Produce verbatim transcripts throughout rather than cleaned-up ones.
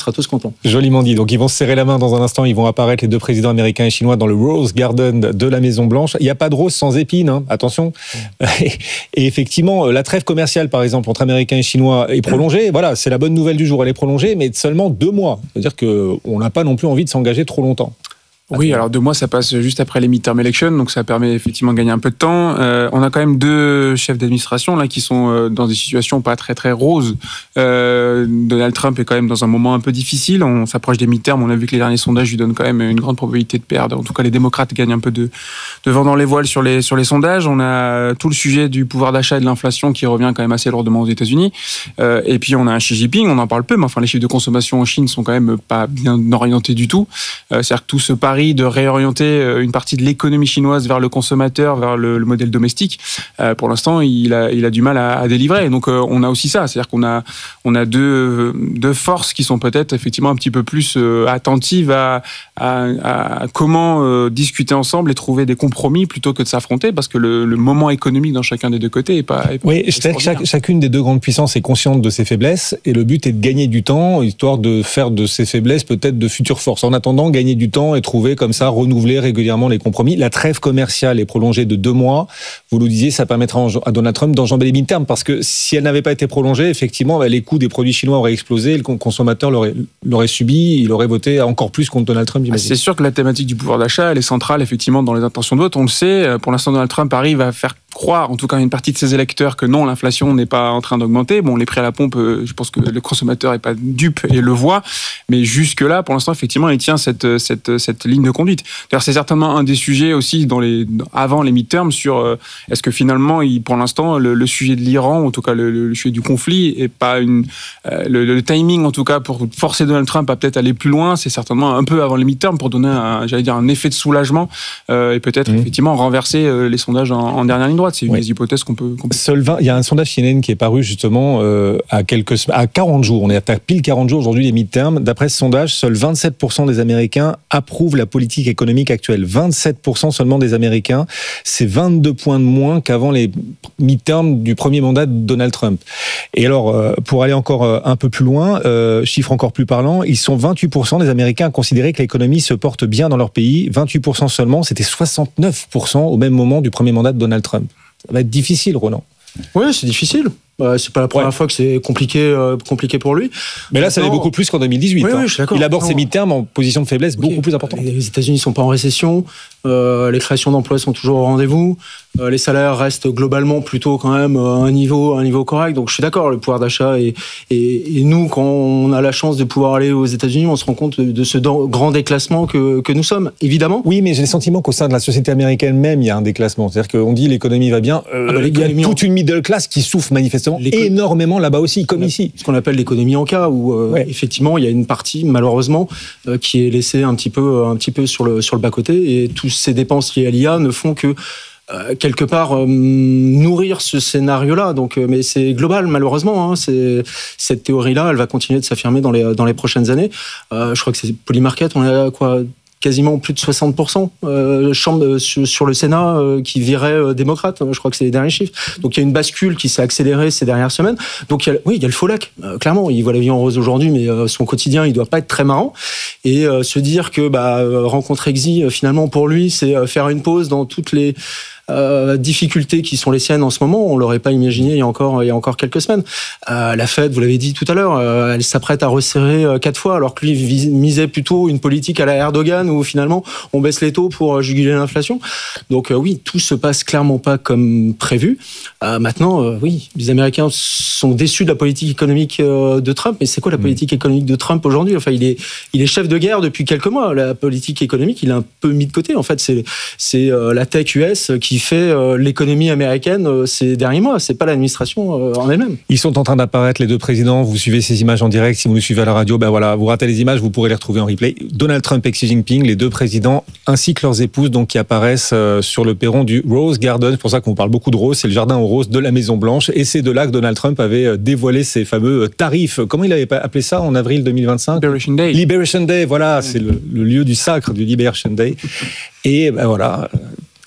sera tous contents. Joliment dit. Donc ils vont se serrer la main dans un instant. Ils vont apparaître, les deux présidents américains et chinois, dans le Rose Garden de la Maison Blanche. Il n'y a pas de rose sans épines, hein, attention. Mmh. Et, et effectivement, la trêve commerciale, par exemple, entre Américains et Chinois est prolongée. Voilà, c'est la bonne nouvelle du jour. Elle est prolongée, mais de seulement deux mois. C'est-à-dire qu'on n'a pas non plus envie de s'engager trop longtemps. Oui, alors deux mois, ça passe juste après les midterm elections, donc ça permet effectivement de gagner un peu de temps. Euh, on a quand même deux chefs d'administration là qui sont euh, dans des situations pas très très roses. Euh, Donald Trump est quand même dans un moment un peu difficile. On s'approche des midterms. On a vu que les derniers sondages lui donnent quand même une grande probabilité de perdre. En tout cas, les démocrates gagnent un peu de, de vent dans les voiles sur les sur les sondages. On a tout le sujet du pouvoir d'achat et de l'inflation qui revient quand même assez lourdement aux États-Unis. Euh, et puis on a un Xi Jinping. On en parle peu, mais enfin les chiffres de consommation en Chine sont quand même pas bien orientés du tout. Euh, c'est-à-dire que tout ce pari de réorienter une partie de l'économie chinoise vers le consommateur, vers le, le modèle domestique, euh, pour l'instant, il a, il a du mal à, à délivrer. Et donc, euh, on a aussi ça, c'est-à-dire qu'on a, on a deux, deux forces qui sont peut-être effectivement un petit peu plus euh, attentives à, à, à comment euh, discuter ensemble et trouver des compromis plutôt que de s'affronter, parce que le, le moment économique dans chacun des deux côtés est pas. Est pas oui, c'est-à-dire que chaque, chacune des deux grandes puissances est consciente de ses faiblesses, et le but est de gagner du temps, histoire de faire de ses faiblesses peut-être de futures forces. En attendant, gagner du temps et trouver comme ça, renouveler régulièrement les compromis. La trêve commerciale est prolongée de deux mois. Vous nous disiez, ça permettra à Donald Trump d'enjamber les midterms, parce que si elle n'avait pas été prolongée, effectivement, les coûts des produits chinois auraient explosé, le consommateur l'aurait, l'aurait subi, il aurait voté encore plus contre Donald Trump, j'imagine. C'est sûr que la thématique du pouvoir d'achat, elle est centrale, effectivement, dans les intentions de vote. On le sait, pour l'instant, Donald Trump arrive à faire croire, en tout cas une partie de ses électeurs, que non, l'inflation n'est pas en train d'augmenter. Bon, les prix à la pompe, je pense que le consommateur n'est pas dupe et le voit, mais jusque-là, pour l'instant, effectivement, il tient cette, cette, cette ligne de conduite. D'ailleurs, c'est certainement un des sujets aussi dans les, avant les midterms sur euh, est-ce que finalement, il, pour l'instant, le, le sujet de l'Iran, en tout cas le, le sujet du conflit, est pas une euh, le, le timing, en tout cas, pour forcer Donald Trump à peut-être aller plus loin, c'est certainement un peu avant les midterms pour donner, un, j'allais dire, un effet de soulagement euh, et peut-être mmh. effectivement renverser euh, les sondages en, en dernière ligne droite. C'est une oui. des hypothèses qu'on peut. Qu'on peut... Seul vingt, il y a un sondage C N N qui est paru justement euh, à quelques à quarante jours. On est à pile quarante jours aujourd'hui des midterms. D'après ce sondage, seuls vingt-sept pour cent des Américains approuvent la politique économique actuelle. vingt-sept pour cent seulement des Américains. C'est vingt-deux points de moins qu'avant les midterms du premier mandat de Donald Trump. Et alors, euh, pour aller encore euh, un peu plus loin, euh, chiffre encore plus parlant, ils sont vingt-huit pour cent des Américains à considérer que l'économie se porte bien dans leur pays. vingt-huit pour cent seulement, c'était soixante-neuf pour cent au même moment du premier mandat de Donald Trump. Ça va être difficile, Roland. Oui, c'est difficile. Euh, c'est pas la première ouais. fois que c'est compliqué, euh, compliqué pour lui. Mais là, ça l'est beaucoup plus qu'en deux mille dix-huit. Oui, hein. oui, je suis d'accord. Il aborde ses midterms en position de faiblesse okay. beaucoup plus importante. Les États-Unis ne sont pas en récession. Euh, les créations d'emplois sont toujours au rendez-vous. Euh, les salaires restent globalement plutôt quand même à un niveau, un niveau correct. Donc je suis d'accord, le pouvoir d'achat et, et, et nous, quand on a la chance de pouvoir aller aux États-Unis, on se rend compte de ce grand déclassement que, que nous sommes, évidemment. Oui, mais j'ai le sentiment qu'au sein de la société américaine même, il y a un déclassement. C'est-à-dire qu'on dit l'économie va bien. Euh, ah bah, il y a toute une middle class qui souffre manifestement énormément là-bas aussi, comme ici. Ce qu'on appelle l'économie en cas, où euh, ouais. effectivement, il y a une partie, malheureusement, euh, qui est laissée un petit peu, un petit peu sur le, sur le bas-côté, et toutes ces dépenses liées à l'I A ne font que Euh, quelque part euh, nourrir ce scénario-là. Donc, euh, mais c'est global, malheureusement. Hein, c'est, cette théorie-là, elle va continuer de s'affirmer dans les, dans les prochaines années. Euh, je crois que c'est Polymarket, on est à quoi quasiment plus de soixante pour cent euh, chambre, sur, sur le Sénat euh, qui virait euh, démocrate. Je crois que c'est les derniers chiffres. Donc il y a une bascule qui s'est accélérée ces dernières semaines. Donc il y a, oui, il y a le faux lac. Euh, clairement, il voit la vie en rose aujourd'hui, mais euh, son quotidien, il doit pas être très marrant. Et euh, se dire que bah, rencontrer Xi, euh, finalement, pour lui, c'est euh, faire une pause dans toutes les Euh, difficultés qui sont les siennes en ce moment, on l'aurait pas imaginé il y a encore il y a encore quelques semaines. Euh, la Fed, vous l'avez dit tout à l'heure, euh, elle s'apprête à resserrer euh, quatre fois, alors que lui vis, misait plutôt une politique à la Erdogan où finalement on baisse les taux pour juguler l'inflation. Donc euh, oui, tout se passe clairement pas comme prévu. Euh, maintenant, euh, oui, les Américains sont déçus de la politique économique euh, de Trump. Mais c'est quoi la politique économique de Trump aujourd'hui ? Enfin, il est il est chef de guerre depuis quelques mois. La politique économique, il est un peu mis de côté. En fait, c'est c'est euh, la tech U S qui fait euh, l'économie américaine euh, ces derniers mois. C'est pas l'administration euh, en elle-même. Ils sont en train d'apparaître, les deux présidents. Vous suivez ces images en direct. Si vous nous suivez à la radio, ben voilà, vous ratez les images, vous pourrez les retrouver en replay. Donald Trump et Xi Jinping, les deux présidents, ainsi que leurs épouses, donc qui apparaissent euh, sur le perron du Rose Garden. C'est pour ça qu'on parle beaucoup de rose. C'est le jardin aux roses de la Maison Blanche. Et c'est de là que Donald Trump avait dévoilé ses fameux tarifs. Comment il avait appelé ça en avril deux mille vingt-cinq ? Liberation Day. Liberation Day, voilà, c'est le, le lieu du sacre du Liberation Day. Et ben voilà.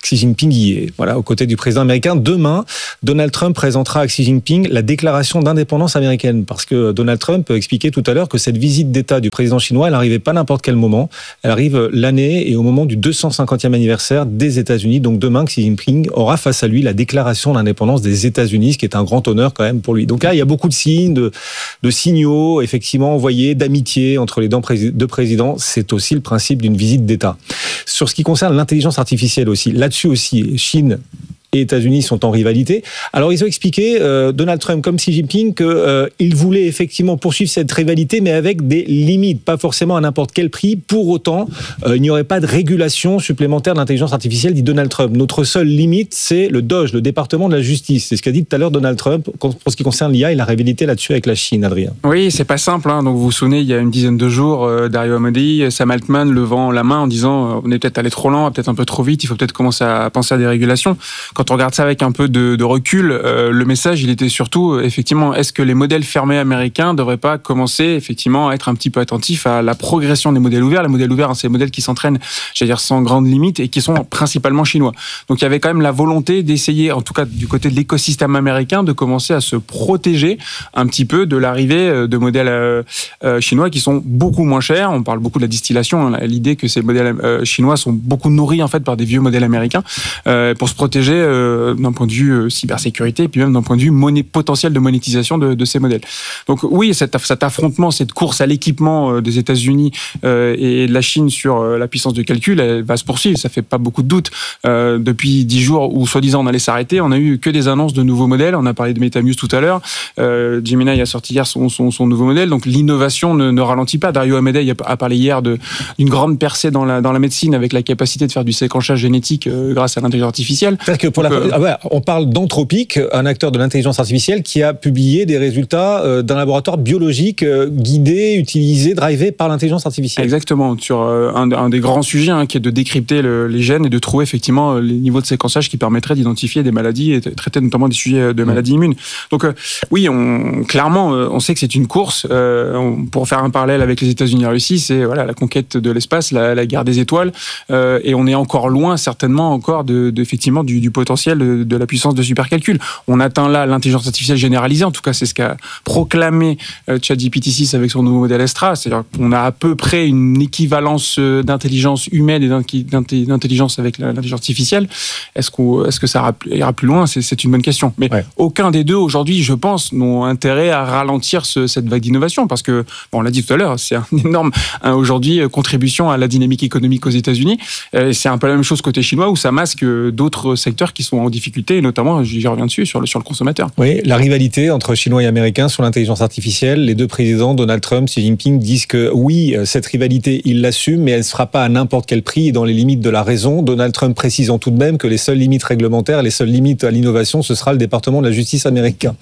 Xi Jinping y est, voilà, aux côtés du président américain. Demain, Donald Trump présentera à Xi Jinping la déclaration d'indépendance américaine, parce que Donald Trump expliquait tout à l'heure que cette visite d'État du président chinois, elle n'arrivait pas à n'importe quel moment. Elle arrive l'année et au moment du deux cent cinquantième anniversaire des États-Unis. Donc demain, Xi Jinping aura face à lui la déclaration d'indépendance des États-Unis, ce qui est un grand honneur quand même pour lui. Donc là, il y a beaucoup de signes, de, de signaux, effectivement, envoyés d'amitié entre les deux présidents. C'est aussi le principe d'une visite d'État. Sur ce qui concerne l'intelligence artificielle aussi, là-dessus aussi, Chine et États-Unis sont en rivalité. Alors ils ont expliqué, euh, Donald Trump comme Xi Jinping, qu'ils euh, voulaient effectivement poursuivre cette rivalité, mais avec des limites, pas forcément à n'importe quel prix. Pour autant, euh, il n'y aurait pas de régulation supplémentaire de l'intelligence artificielle, dit Donald Trump. Notre seule limite, c'est le D O J, le département de la justice. C'est ce qu'a dit tout à l'heure Donald Trump pour ce qui concerne l'I A et la rivalité là-dessus avec la Chine, Adrien. Oui, c'est pas simple. Hein. Donc vous vous souvenez, il y a une dizaine de jours, euh, Dario Amodei, Sam Altman levant la main en disant euh, on est peut-être allé trop lent, peut-être un peu trop vite, il faut peut-être commencer à penser à des régulations. Quand on regarde ça avec un peu de, de recul, euh, le message, il était surtout, effectivement, est-ce que les modèles fermés américains ne devraient pas commencer, effectivement, à être un petit peu attentifs à la progression des modèles ouverts. Les modèles ouverts, hein, c'est des modèles qui s'entraînent, j'allais dire, sans grande limite et qui sont principalement chinois. Donc, il y avait quand même la volonté d'essayer, en tout cas, du côté de l'écosystème américain, de commencer à se protéger un petit peu de l'arrivée de modèles euh, euh, chinois qui sont beaucoup moins chers. On parle beaucoup de la distillation, hein, l'idée que ces modèles euh, chinois sont beaucoup nourris, en fait, par des vieux modèles américains, euh, pour se protéger euh, d'un point de vue euh, cybersécurité, et puis même d'un point de vue monnaie, potentiel de monétisation de, de ces modèles. Donc oui, cet, cet affrontement, cette course à l'équipement euh, des États-Unis euh, et de la Chine sur euh, la puissance de calcul, elle va se poursuivre. Ça fait pas beaucoup de doute. Euh, depuis dix jours où soi-disant on allait s'arrêter, on a eu que des annonces de nouveaux modèles. On a parlé de MetaMuse tout à l'heure. Euh, Gemini a sorti hier son, son, son nouveau modèle. Donc l'innovation ne, ne ralentit pas. Dario Amodei a, a parlé hier de, d'une grande percée dans la, dans la médecine avec la capacité de faire du séquençage génétique euh, grâce à l'intelligence artificielle. C'est-à-dire que pour Donc, la... euh, ah ouais, on parle d'Anthropic, un acteur de l'intelligence artificielle qui a publié des résultats d'un laboratoire biologique guidé, utilisé, drivé par l'intelligence artificielle. Exactement, sur un, un des grands sujets hein, qui est de décrypter le, les gènes et de trouver effectivement les niveaux de séquençage qui permettraient d'identifier des maladies et de traiter notamment des sujets de maladies immunes. Donc euh, oui, on, clairement, euh, on sait que c'est une course. Euh, on, pour faire un parallèle avec les États-Unis et la Russie, c'est voilà, la conquête de l'espace, la, la guerre des étoiles, euh, et on est encore loin, certainement encore, de, de, effectivement, du, du potentiel de, de la puissance de supercalcul. On atteint là l'intelligence artificielle généralisée, en tout cas c'est ce qu'a proclamé euh, ChatGPT six avec son nouveau modèle Estra, c'est-à-dire qu'on a à peu près une équivalence d'intelligence humaine et d'intelligence avec l'intelligence artificielle. Est-ce, qu'on, est-ce que ça ira plus loin ? c'est, c'est une bonne question. Mais ouais. Aucun des deux aujourd'hui, je pense, n'ont intérêt à ralentir ce, cette vague d'innovation parce que, bon, on l'a dit tout à l'heure, c'est un énorme hein, aujourd'hui contribution à la dynamique économique aux États-Unis. Et c'est un peu la même chose côté chinois où ça masque d'autres secteurs qui sont en difficulté, et notamment, j'y reviens dessus, sur le, sur le consommateur. Oui, la rivalité entre Chinois et Américains sur l'intelligence artificielle. Les deux présidents, Donald Trump, Xi Jinping, disent que oui, cette rivalité, ils l'assument, mais elle ne se fera pas à n'importe quel prix et dans les limites de la raison. Donald Trump précisant tout de même que les seules limites réglementaires, les seules limites à l'innovation, ce sera le département de la justice américain.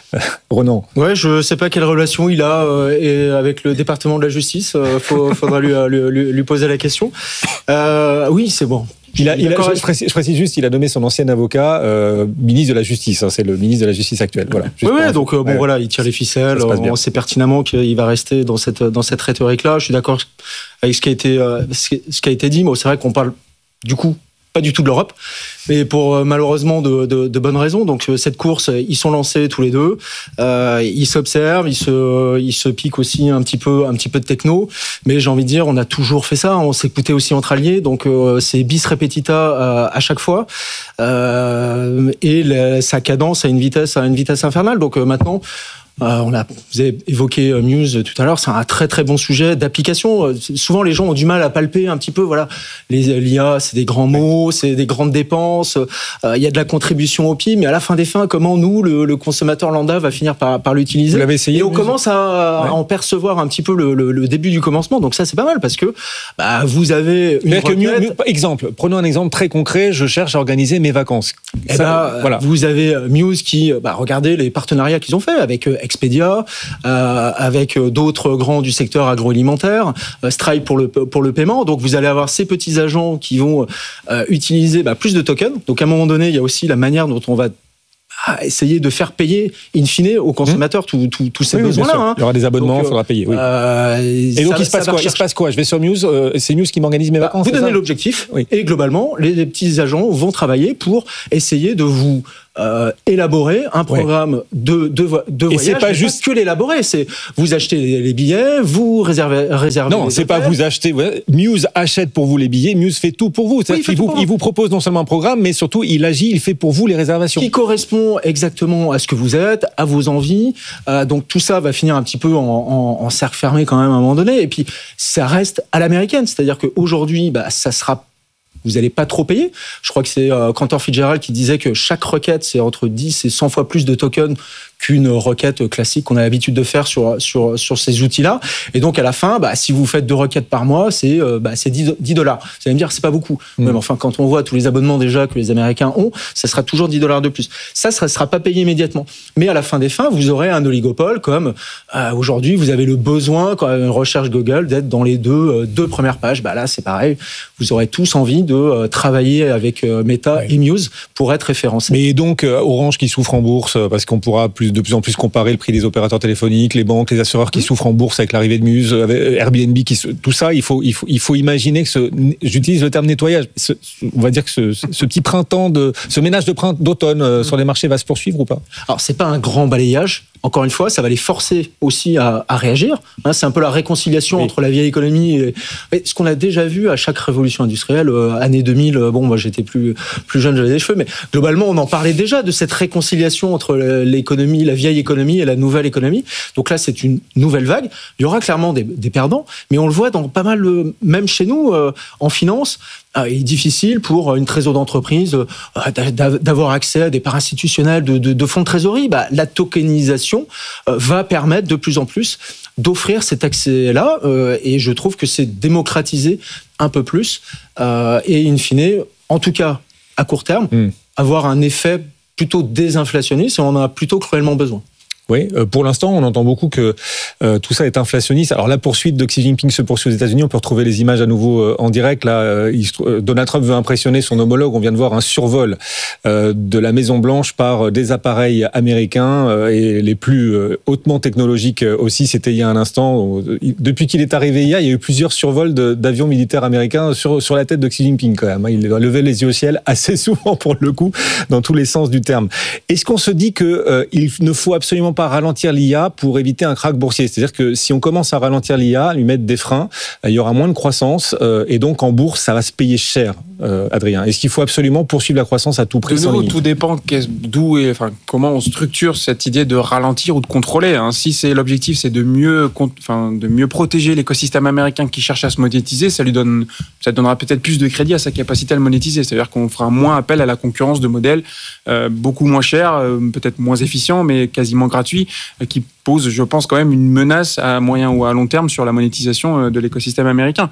Renan. Ouais, je ne sais pas quelle relation il a euh, avec le département de la justice. Il euh, faudra lui, lui, lui poser la question. Euh, oui, c'est bon. Il a, il a, je, précise, je précise juste, il a nommé son ancien avocat euh, ministre de la Justice. Hein, c'est le ministre de la Justice actuel. Voilà. Oui, ouais, donc euh, bon ouais. voilà, il tire les ficelles. On sait pertinemment qu'il va rester dans cette dans cette rhétorique-là. Je suis d'accord avec ce qui a été euh, ce qui a été dit, mais c'est vrai qu'on parle du coup pas du tout de l'Europe, mais pour euh, malheureusement de, de, de bonnes raisons. Donc cette course, ils sont lancés tous les deux, euh, ils s'observent, ils se, ils se piquent aussi un petit peu, un petit peu de techno. Mais j'ai envie de dire, on a toujours fait ça. On s'écoutait aussi entre alliés, donc euh, c'est bis repetita euh, à chaque fois, euh, et la, sa cadence à une vitesse, à une vitesse infernale. Donc euh, maintenant. Euh, on a, vous avez évoqué Muse tout à l'heure, c'est un très très bon sujet d'application. Euh, souvent les gens ont du mal à palper un petit peu. Voilà, les l'I A, c'est des grands mots, c'est des grandes dépenses. Il euh, y a de la contribution au P I B, mais à la fin des fins, comment nous, le, le consommateur lambda, va finir par, par l'utiliser ? Vous l'avez essayé ? Et on Muse commence à, ouais. à en percevoir un petit peu le, le, le début du commencement. Donc ça, c'est pas mal parce que bah, vous avez une requête... que Muse, exemple, prenons un exemple très concret. Je cherche à organiser mes vacances. Et ça, bah, voilà. Vous avez Muse qui, bah, regardez les partenariats qu'ils ont fait avec Expedia, euh, avec d'autres grands du secteur agroalimentaire, euh, Stripe pour le pour le paiement. Donc vous allez avoir ces petits agents qui vont euh, utiliser bah, plus de tokens. Donc à un moment donné, il y a aussi la manière dont on va à essayer de faire payer in fine aux consommateurs mmh. tous tout, ces oui, besoins-là. Hein. Il y aura des abonnements, il faudra payer. Oui. Euh, et donc ça, il, se passe quoi, il se passe quoi Je vais sur Muse, euh, c'est Muse qui m'organise mes bah, vacances. Vous donnez l'objectif oui. et globalement, les, les petits agents vont travailler pour essayer de vous Euh, élaborer un programme ouais. de, de, de voyage. Et c'est pas juste pas que l'élaborer, c'est vous achetez les, les billets, vous réservez, réservez non, les c'est hôtels. pas vous achetez. Muse achète pour vous les billets, Muse fait tout pour vous. Oui, il, il, vous, il vous propose non seulement un programme, mais surtout il agit, il fait pour vous les réservations. Qui correspond exactement à ce que vous êtes, à vos envies. Euh, donc tout ça va finir un petit peu en, en, en cercle fermé quand même à un moment donné. Et puis ça reste à l'américaine, c'est-à-dire qu'aujourd'hui, bah, ça sera vous n'allez pas trop payer. Je crois que c'est euh, Cantor Fitzgerald qui disait que chaque requête, c'est entre dix et cent fois plus de tokens qu'une requête classique qu'on a l'habitude de faire sur, sur, sur ces outils-là. Et donc, à la fin, bah, si vous faites deux requêtes par mois, c'est, euh, bah, c'est dix dollars. Vous allez me dire, c'est pas beaucoup. Mmh. Même enfin, quand on voit tous les abonnements déjà que les Américains ont, ça sera toujours dix dollars de plus. Ça, ça ne sera pas payé immédiatement. Mais à la fin des fins, vous aurez un oligopole comme euh, aujourd'hui, vous avez le besoin, quand une recherche Google, d'être dans les deux, euh, deux premières pages. Bah, là, c'est pareil. Vous aurez tous envie de euh, travailler avec euh, Meta ouais. et Muse pour être référencés. Mais donc, euh, Orange qui souffre en bourse parce qu'on pourra plus de plus en plus comparer le prix des opérateurs téléphoniques, les banques, les assureurs qui mmh. souffrent en bourse avec l'arrivée de Muse, Airbnb, qui, tout ça, il faut, il faut, il faut imaginer que ce, j'utilise le terme nettoyage, ce, on va dire que ce, ce petit printemps, de, ce ménage de printemps, d'automne euh, mmh. sur les marchés va se poursuivre ou pas ? Alors, c'est pas un grand balayage. Encore une fois, ça va les forcer aussi à, à réagir. Hein, c'est un peu la réconciliation oui. entre la vieille économie et, et ce qu'on a déjà vu à chaque révolution industrielle, euh, année deux mille. Bon, moi j'étais plus plus jeune, j'avais des cheveux, mais globalement, on en parlait déjà de cette réconciliation entre l'économie, la vieille économie et la nouvelle économie. Donc là, c'est une nouvelle vague. Il y aura clairement des, des perdants, mais on le voit dans pas mal, même chez nous, euh, en finance. Il est difficile pour une trésor d'entreprise d'avoir accès à des parts institutionnelles de, de, de fonds de trésorerie. Bah, la tokenisation va permettre de plus en plus d'offrir cet accès-là, et je trouve que c'est démocratiser un peu plus, et in fine, en tout cas à court terme, mmh. avoir un effet plutôt désinflationniste, et on en a plutôt cruellement besoin. Oui, euh, pour l'instant, on entend beaucoup que euh, tout ça est inflationniste. Alors la poursuite de Xi Jinping se poursuit aux États-Unis. On peut retrouver les images à nouveau euh, en direct. Là, euh, il, euh, Donald Trump veut impressionner son homologue. On vient de voir un survol euh, de la Maison Blanche par des appareils américains euh, et les plus euh, hautement technologiques aussi. C'était il y a un instant. Depuis qu'il est arrivé hier, il y a eu plusieurs survols de, d'avions militaires américains sur sur la tête de Xi Jinping quand même. Il levait les yeux au ciel assez souvent pour le coup, dans tous les sens du terme. Est-ce qu'on se dit que euh, il ne faut absolument pas ralentir l'I A pour éviter un krach boursier? C'est-à-dire que si on commence à ralentir l'I A, lui mettre des freins, il y aura moins de croissance euh, et donc en bourse, ça va se payer cher, euh, Adrien. Est-ce qu'il faut absolument poursuivre la croissance à tout prix? De nouveau, tout dépend d'où et enfin, comment on structure cette idée de ralentir ou de contrôler. Hein. Si c'est l'objectif, c'est de mieux, enfin, de mieux protéger l'écosystème américain qui cherche à se monétiser, ça lui donne, ça donnera peut-être plus de crédit à sa capacité à le monétiser. C'est-à-dire qu'on fera moins appel à la concurrence de modèles euh, beaucoup moins chers, euh, peut-être moins efficients, mais quasiment gratuits, qui pose, je pense, quand même une menace à moyen ou à long terme sur la monétisation de l'écosystème américain.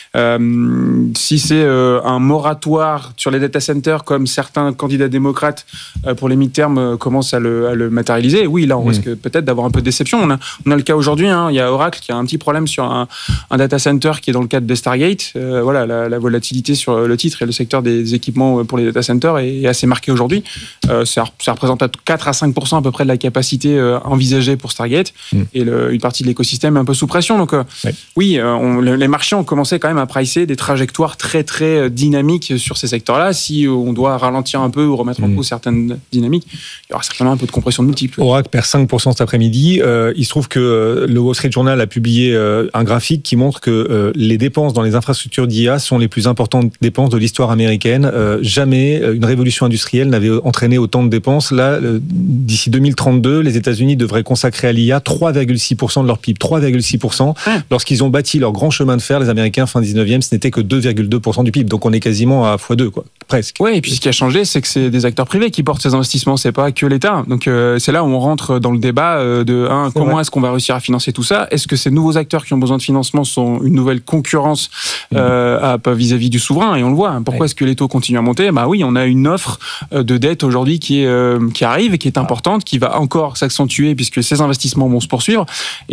Euh, si c'est euh, un moratoire sur les data centers, comme certains candidats démocrates euh, pour les mid-term euh, commencent à le, à le matérialiser, oui, là, on mmh. risque peut-être d'avoir un peu de déception. On a, on a le cas aujourd'hui, hein, il y a Oracle qui a un petit problème sur un, un data center qui est dans le cadre de Stargate. Euh, voilà, la, la volatilité sur le titre et le secteur des équipements pour les data centers est, est assez marquée aujourd'hui. Euh, ça, ça représente quatre à cinq pour cent à peu près de la capacité euh, envisagée pour Stargate, mmh. et le, une partie de l'écosystème est un peu sous pression. Donc euh, ouais. oui, euh, on, les marchés ont commencé quand même à pricer des trajectoires très très dynamiques sur ces secteurs-là. Si on doit ralentir un peu ou remettre mmh. en cause certaines dynamiques, il y aura certainement un peu de compression de multiples. Oracle perd cinq pour cent cet après-midi. Euh, il se trouve que le Wall Street Journal a publié euh, un graphique qui montre que euh, les dépenses dans les infrastructures d'I A sont les plus importantes dépenses de l'histoire américaine. Euh, jamais une révolution industrielle n'avait entraîné autant de dépenses. Là, euh, d'ici deux mille trente-deux, les États-Unis devraient consacrer à l'I A trois virgule six pour cent de leur P I B. trois virgule six pour cent. Ouais. Lorsqu'ils ont bâti leur grand chemin de fer, les Américains, fin dix-neuvième, ce n'était que deux virgule deux pour cent du P I B. Donc on est quasiment à fois deux, quoi. Presque. Oui, et puis ce qui a changé, c'est que c'est des acteurs privés qui portent ces investissements, c'est pas que l'État. Donc euh, c'est là où on rentre dans le débat euh, de hein, comment vrai. Est-ce qu'on va réussir à financer tout ça? Est-ce que ces nouveaux acteurs qui ont besoin de financement sont une nouvelle concurrence euh, à, vis-à-vis du souverain, et on le voit. Pourquoi ouais. est-ce que les taux continuent à monter ? Bah oui, on a une offre de dette aujourd'hui qui est euh, qui arrive et qui est importante, qui va encore s'accentuer puisque ces investissements vont se poursuivre.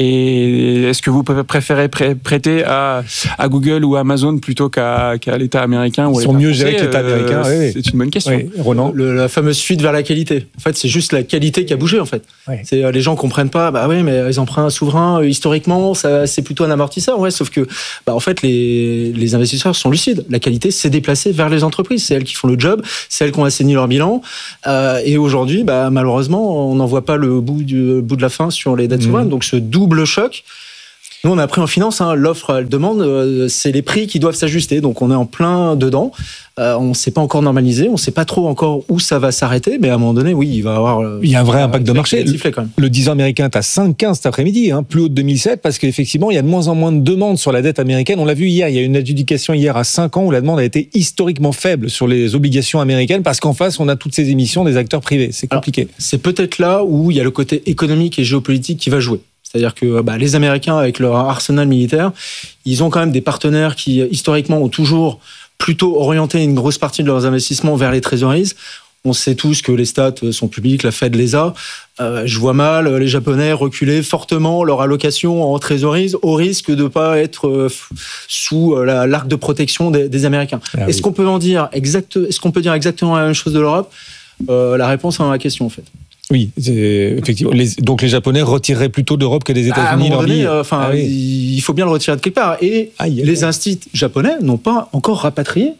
Et est-ce que vous préférez prêter à, à Google ou à Amazon plutôt qu'à, qu'à l'État américain ou à Ils sont mieux gérés que l'État euh, américain. C'est oui, oui. une bonne question. Oui. Roland, le, la fameuse fuite vers la qualité. En fait, c'est juste la qualité qui a bougé. En fait, oui. c'est les gens comprennent pas. Bah oui, mais les emprunts souverains euh, historiquement, ça, c'est plutôt un amortisseur. Ouais, sauf que, bah en fait, les, les investisseurs sont lucides. La qualité s'est déplacée vers les entreprises. C'est elles qui font le job, c'est elles qui ont assaini leur bilan. Euh, et aujourd'hui, bah malheureusement, on n'en voit pas le bout du bout de la fin sur les dettes mmh. souveraines. Donc ce double choc. Nous, on a appris en finance, hein, l'offre, elle demande, euh, c'est les prix qui doivent s'ajuster. Donc, on est en plein dedans. Euh, on ne s'est pas encore normalisé. On ne sait pas trop encore où ça va s'arrêter. Mais à un moment donné, oui, il va y avoir... Euh, il y a un vrai euh, impact de marché. Le, quand même. le dix ans américain est à cinq virgule quinze cet après-midi, hein, plus haut de deux mille sept, parce qu'effectivement, il y a de moins en moins de demandes sur la dette américaine. On l'a vu hier, il y a une adjudication hier à cinq ans où la demande a été historiquement faible sur les obligations américaines, parce qu'en face, on a toutes ces émissions des acteurs privés. C'est compliqué. Alors, c'est peut-être là où il y a le côté économique et géopolitique qui va jouer. C'est-à-dire que bah, les Américains, avec leur arsenal militaire, ils ont quand même des partenaires qui, historiquement, ont toujours plutôt orienté une grosse partie de leurs investissements vers les trésoreries. On sait tous que les stats sont publiques, la Fed les a. Euh, je vois mal les Japonais reculer fortement leur allocation en trésoreries au risque de ne pas être euh, sous euh, la, l'arc de protection des, des Américains. Ah, est-ce oui. qu'on peut en dire exact, est-ce qu'on peut dire exactement la même chose de l'Europe ? euh, La réponse à la question, en fait. Oui, c'est, effectivement. Les, donc les Japonais retireraient plutôt d'Europe que des États-Unis. À un moment donné, enfin, euh, ah, oui. il faut bien le retirer de quelque part. Et ah, les instituts japonais n'ont pas encore rapatrié.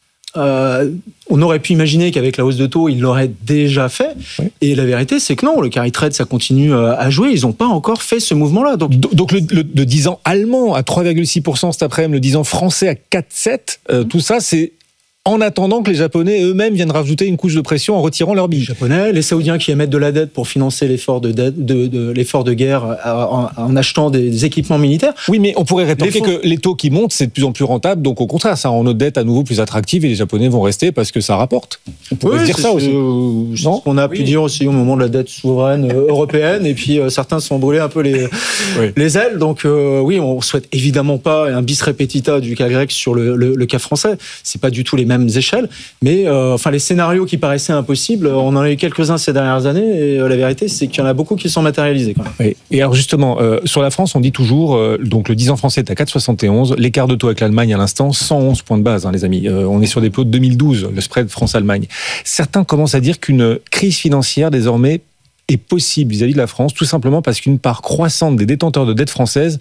Euh, on aurait pu imaginer qu'avec la hausse de taux, ils l'auraient déjà fait. Oui. Et la vérité, c'est que non, le carry trade, ça continue à jouer. Ils n'ont pas encore fait ce mouvement-là. Donc, donc le, le, le dix ans allemand à trois virgule six pour cent cet après-midi, le dix ans français à quatre virgule sept, euh, mmh. tout ça, c'est en attendant que les Japonais eux-mêmes viennent rajouter une couche de pression en retirant leur billes. Les Japonais, les Saoudiens qui émettent de la dette pour financer l'effort de, de, de, de, l'effort de guerre en, en achetant des équipements militaires. Oui, mais on pourrait rétorquer les fonds... que les taux qui montent, c'est de plus en plus rentable. Donc au contraire, ça rend notre dette à nouveau plus attractive et les Japonais vont rester parce que ça rapporte. On pourrait oui, dire ça aussi. Euh, c'est non ce qu'on a oui. pu dire aussi au moment de la dette souveraine euh, européenne. Et puis euh, certains se sont brûlés un peu les, oui. les ailes. Donc euh, oui, on souhaite évidemment pas un bis repetita du cas grec sur le, le, le cas français. C'est pas du tout les mêmes échelles. Mais euh, enfin, les scénarios qui paraissaient impossibles, on en a eu quelques-uns ces dernières années, et euh, la vérité, c'est qu'il y en a beaucoup qui sont matérialisés. Quand même. Oui. Et alors justement, euh, sur la France, on dit toujours, euh, donc le dix ans français est à quatre virgule soixante et onze, l'écart de taux avec l'Allemagne à l'instant, cent onze points de base, hein, les amis. Euh, on est sur des taux de deux mille douze, le spread France-Allemagne. Certains commencent à dire qu'une crise financière désormais est possible vis-à-vis de la France, tout simplement parce qu'une part croissante des détenteurs de dettes françaises,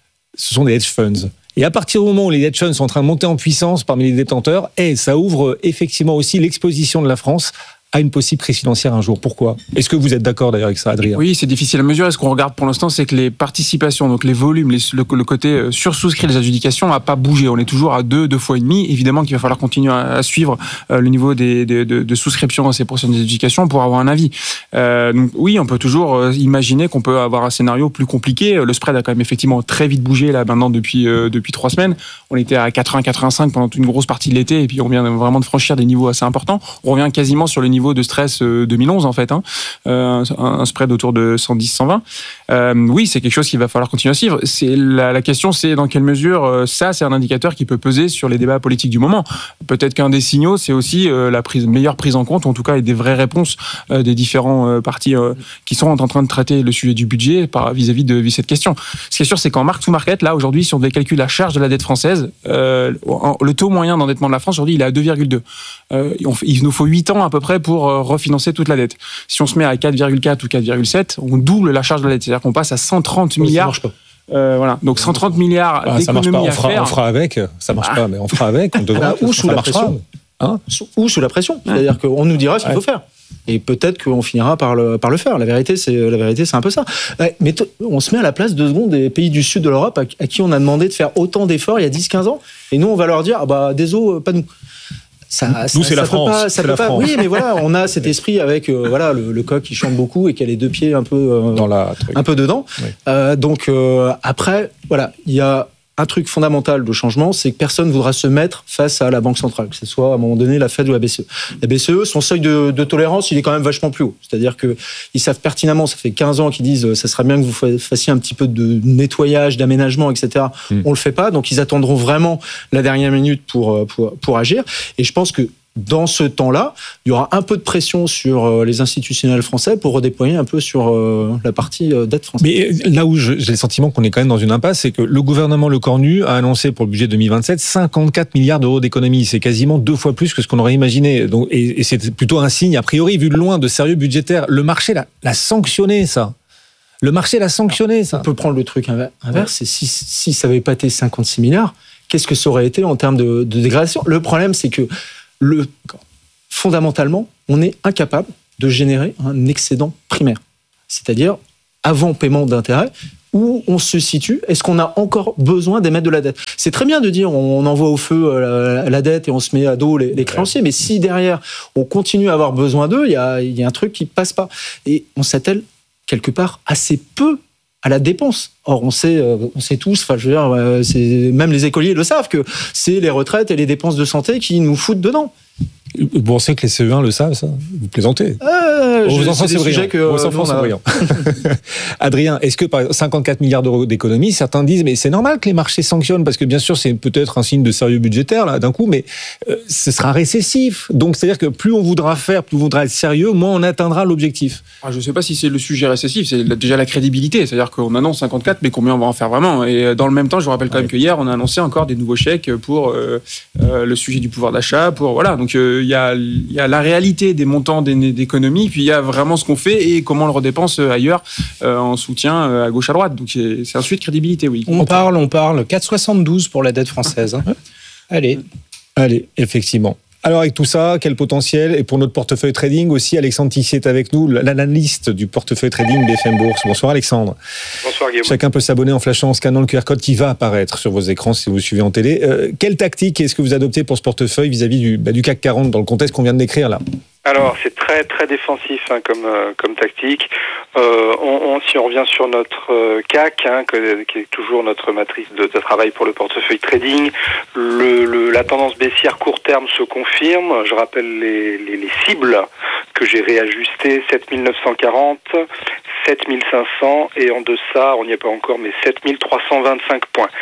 ce sont des hedge funds. Et à partir du moment où les hedge funds sont en train de monter en puissance parmi les détenteurs, et ça ouvre effectivement aussi l'exposition de la France à une possible crise financière un jour. Pourquoi ? Est-ce que vous êtes d'accord d'ailleurs avec ça, Adrien ? Oui, c'est difficile à mesurer. Ce qu'on regarde pour l'instant, c'est que les participations, donc les volumes, les, le, le côté sursouscrit des adjudications n'a pas bougé. On est toujours à deux, deux fois et demi. Évidemment qu'il va falloir continuer à, à suivre euh, le niveau des, des, de, de souscription à ces prochaines adjudications pour avoir un avis. Euh, donc oui, on peut toujours euh, imaginer qu'on peut avoir un scénario plus compliqué. Le spread a quand même effectivement très vite bougé là maintenant depuis euh, depuis trois semaines. On était à quatre-vingts quatre-vingt-cinq pendant une grosse partie de l'été et puis on vient vraiment de franchir des niveaux assez importants. On revient quasiment sur le niveau de stress deux mille onze en fait, hein. euh, un, un spread autour de cent dix cent vingt. Euh, oui, c'est quelque chose qu'il va falloir continuer à suivre. C'est la, la question, c'est dans quelle mesure euh, ça, c'est un indicateur qui peut peser sur les débats politiques du moment. Peut-être qu'un des signaux, c'est aussi euh, la prise, meilleure prise en compte, ou en tout cas, et des vraies réponses euh, des différents euh, partis euh, qui sont en train de traiter le sujet du budget par, vis-à-vis de vis cette question. Ce qui est sûr, c'est qu'en mark to market, là aujourd'hui, si on devait calculer la charge de la dette française, euh, le taux moyen d'endettement de la France aujourd'hui, il est à deux virgule deux. Euh, il nous faut huit ans à peu près pour euh, refinancer toute la dette. Si on se met à quatre virgule quatre ou quatre virgule sept, on double la charge de la dette. C'est-à-dire qu'on passe à cent trente milliards. Ça marche pas. Euh, voilà. Donc cent trente milliards ah, d'économies à faire. On fera avec. Ça marche ah. pas, mais on fera avec. On devra. Ou sous la pression. Hein ou sous la pression. C'est-à-dire qu'on nous dira ce qu'il faut faire. Et peut-être qu'on finira par le, par le faire. La vérité, c'est, la vérité, c'est un peu ça. Mais t- on se met à la place deux secondes des pays du sud de l'Europe à, à qui on a demandé de faire autant d'efforts il y a dix quinze ans. Et nous, on va leur dire, ah bah, désolé, pas nous. Ça, nous, ça, c'est, la ça, pas, ça c'est la pas, France. Oui, mais voilà, on a cet esprit avec euh, voilà le, le coq qui chante beaucoup et qui a les deux pieds un peu euh, dans la un peu dedans. Oui. Euh, donc euh, après, voilà, il y a un truc fondamental de changement, c'est que personne ne voudra se mettre face à la Banque centrale, que ce soit à un moment donné la Fed ou la B C E. La B C E, son seuil de, de tolérance, il est quand même vachement plus haut. C'est-à-dire qu'ils savent pertinemment, ça fait quinze ans qu'ils disent ça serait bien que vous fassiez un petit peu de nettoyage, d'aménagement, et cetera. Mmh. On le fait pas, donc ils attendront vraiment la dernière minute pour, pour, pour agir. Et je pense que dans ce temps-là, il y aura un peu de pression sur les institutionnels français pour redéployer un peu sur la partie dette française. Mais là où j'ai le sentiment qu'on est quand même dans une impasse, c'est que le gouvernement Lecornu a annoncé pour le budget deux mille vingt-sept cinquante-quatre milliards d'euros d'économies. C'est quasiment deux fois plus que ce qu'on aurait imaginé. Donc, et, et c'est plutôt un signe, a priori, vu de loin, de sérieux budgétaire. Le marché l'a, l'a sanctionné, ça. Le marché l'a sanctionné, ça. On peut prendre le truc inverse. Ouais. C'est si, si ça n'avait pas été cinquante-six milliards, qu'est-ce que ça aurait été en termes de, de dégradation ? Le problème, c'est que Le, fondamentalement, on est incapable de générer un excédent primaire. C'est-à-dire, avant paiement d'intérêt, où on se situe, est-ce qu'on a encore besoin d'émettre de la dette ? C'est très bien de dire on envoie au feu la, la dette et on se met à dos les, les créanciers, mais si derrière, on continue à avoir besoin d'eux, il y a, il y a un truc qui ne passe pas. Et on s'attelle quelque part assez peu à la dépense. Or, on sait, on sait tous, enfin, je veux dire, c'est, même les écoliers le savent, que c'est les retraites et les dépenses de santé qui nous foutent dedans. Bon, on sait que les C E un le savent, ça. Vous plaisantez. Euh, vos enfants, c'est brillant. Que, vos enfants, c'est brillant. Adrien, est-ce que par cinquante-quatre milliards d'euros d'économies, certains disent, mais c'est normal que les marchés sanctionnent, parce que bien sûr, c'est peut-être un signe de sérieux budgétaire, là, d'un coup, mais euh, ce sera récessif. Donc, c'est-à-dire que plus on voudra faire, plus on voudra être sérieux, moins on atteindra l'objectif. Ah, je ne sais pas si c'est le sujet récessif, c'est déjà la crédibilité. C'est-à-dire qu'on annonce cinquante-quatre, mais combien on va en faire vraiment ? Et dans le même temps, je vous rappelle quand même ouais. que hier, on a annoncé encore des nouveaux chèques pour euh, euh, le sujet du pouvoir d'achat, pour voilà. Donc, il euh, y a Il y a la réalité des montants d'économie, puis il y a vraiment ce qu'on fait et comment on le redépense ailleurs euh, en soutien à gauche à droite. Donc c'est un sujet de crédibilité, oui. On parle, on parle quatre virgule soixante-douze pour la dette française. Hein. Allez. Allez, effectivement. Alors avec tout ça, quel potentiel ? Et pour notre portefeuille trading aussi, Alexandre Tissier est avec nous, l'analyste du portefeuille trading B F M Bourse. Bonsoir Alexandre. Bonsoir Guillaume. Chacun peut s'abonner en flashant, en scannant le Q R code qui va apparaître sur vos écrans si vous suivez en télé. Euh, quelle tactique est-ce que vous adoptez pour ce portefeuille vis-à-vis du, bah, du C A C quarante dans le contexte qu'on vient de décrire là ? Alors c'est très très défensif hein, comme euh, comme tactique. Euh, on, on, si on revient sur notre euh, C A C, hein, que, qui est toujours notre matrice de, de travail pour le portefeuille trading, le, le, la tendance baissière court terme se confirme. Je rappelle les, les, les cibles que j'ai réajustées, sept mille neuf cent quarante, sept mille cinq cents et en deçà, on n'y est pas encore, mais sept mille trois cent vingt-cinq points.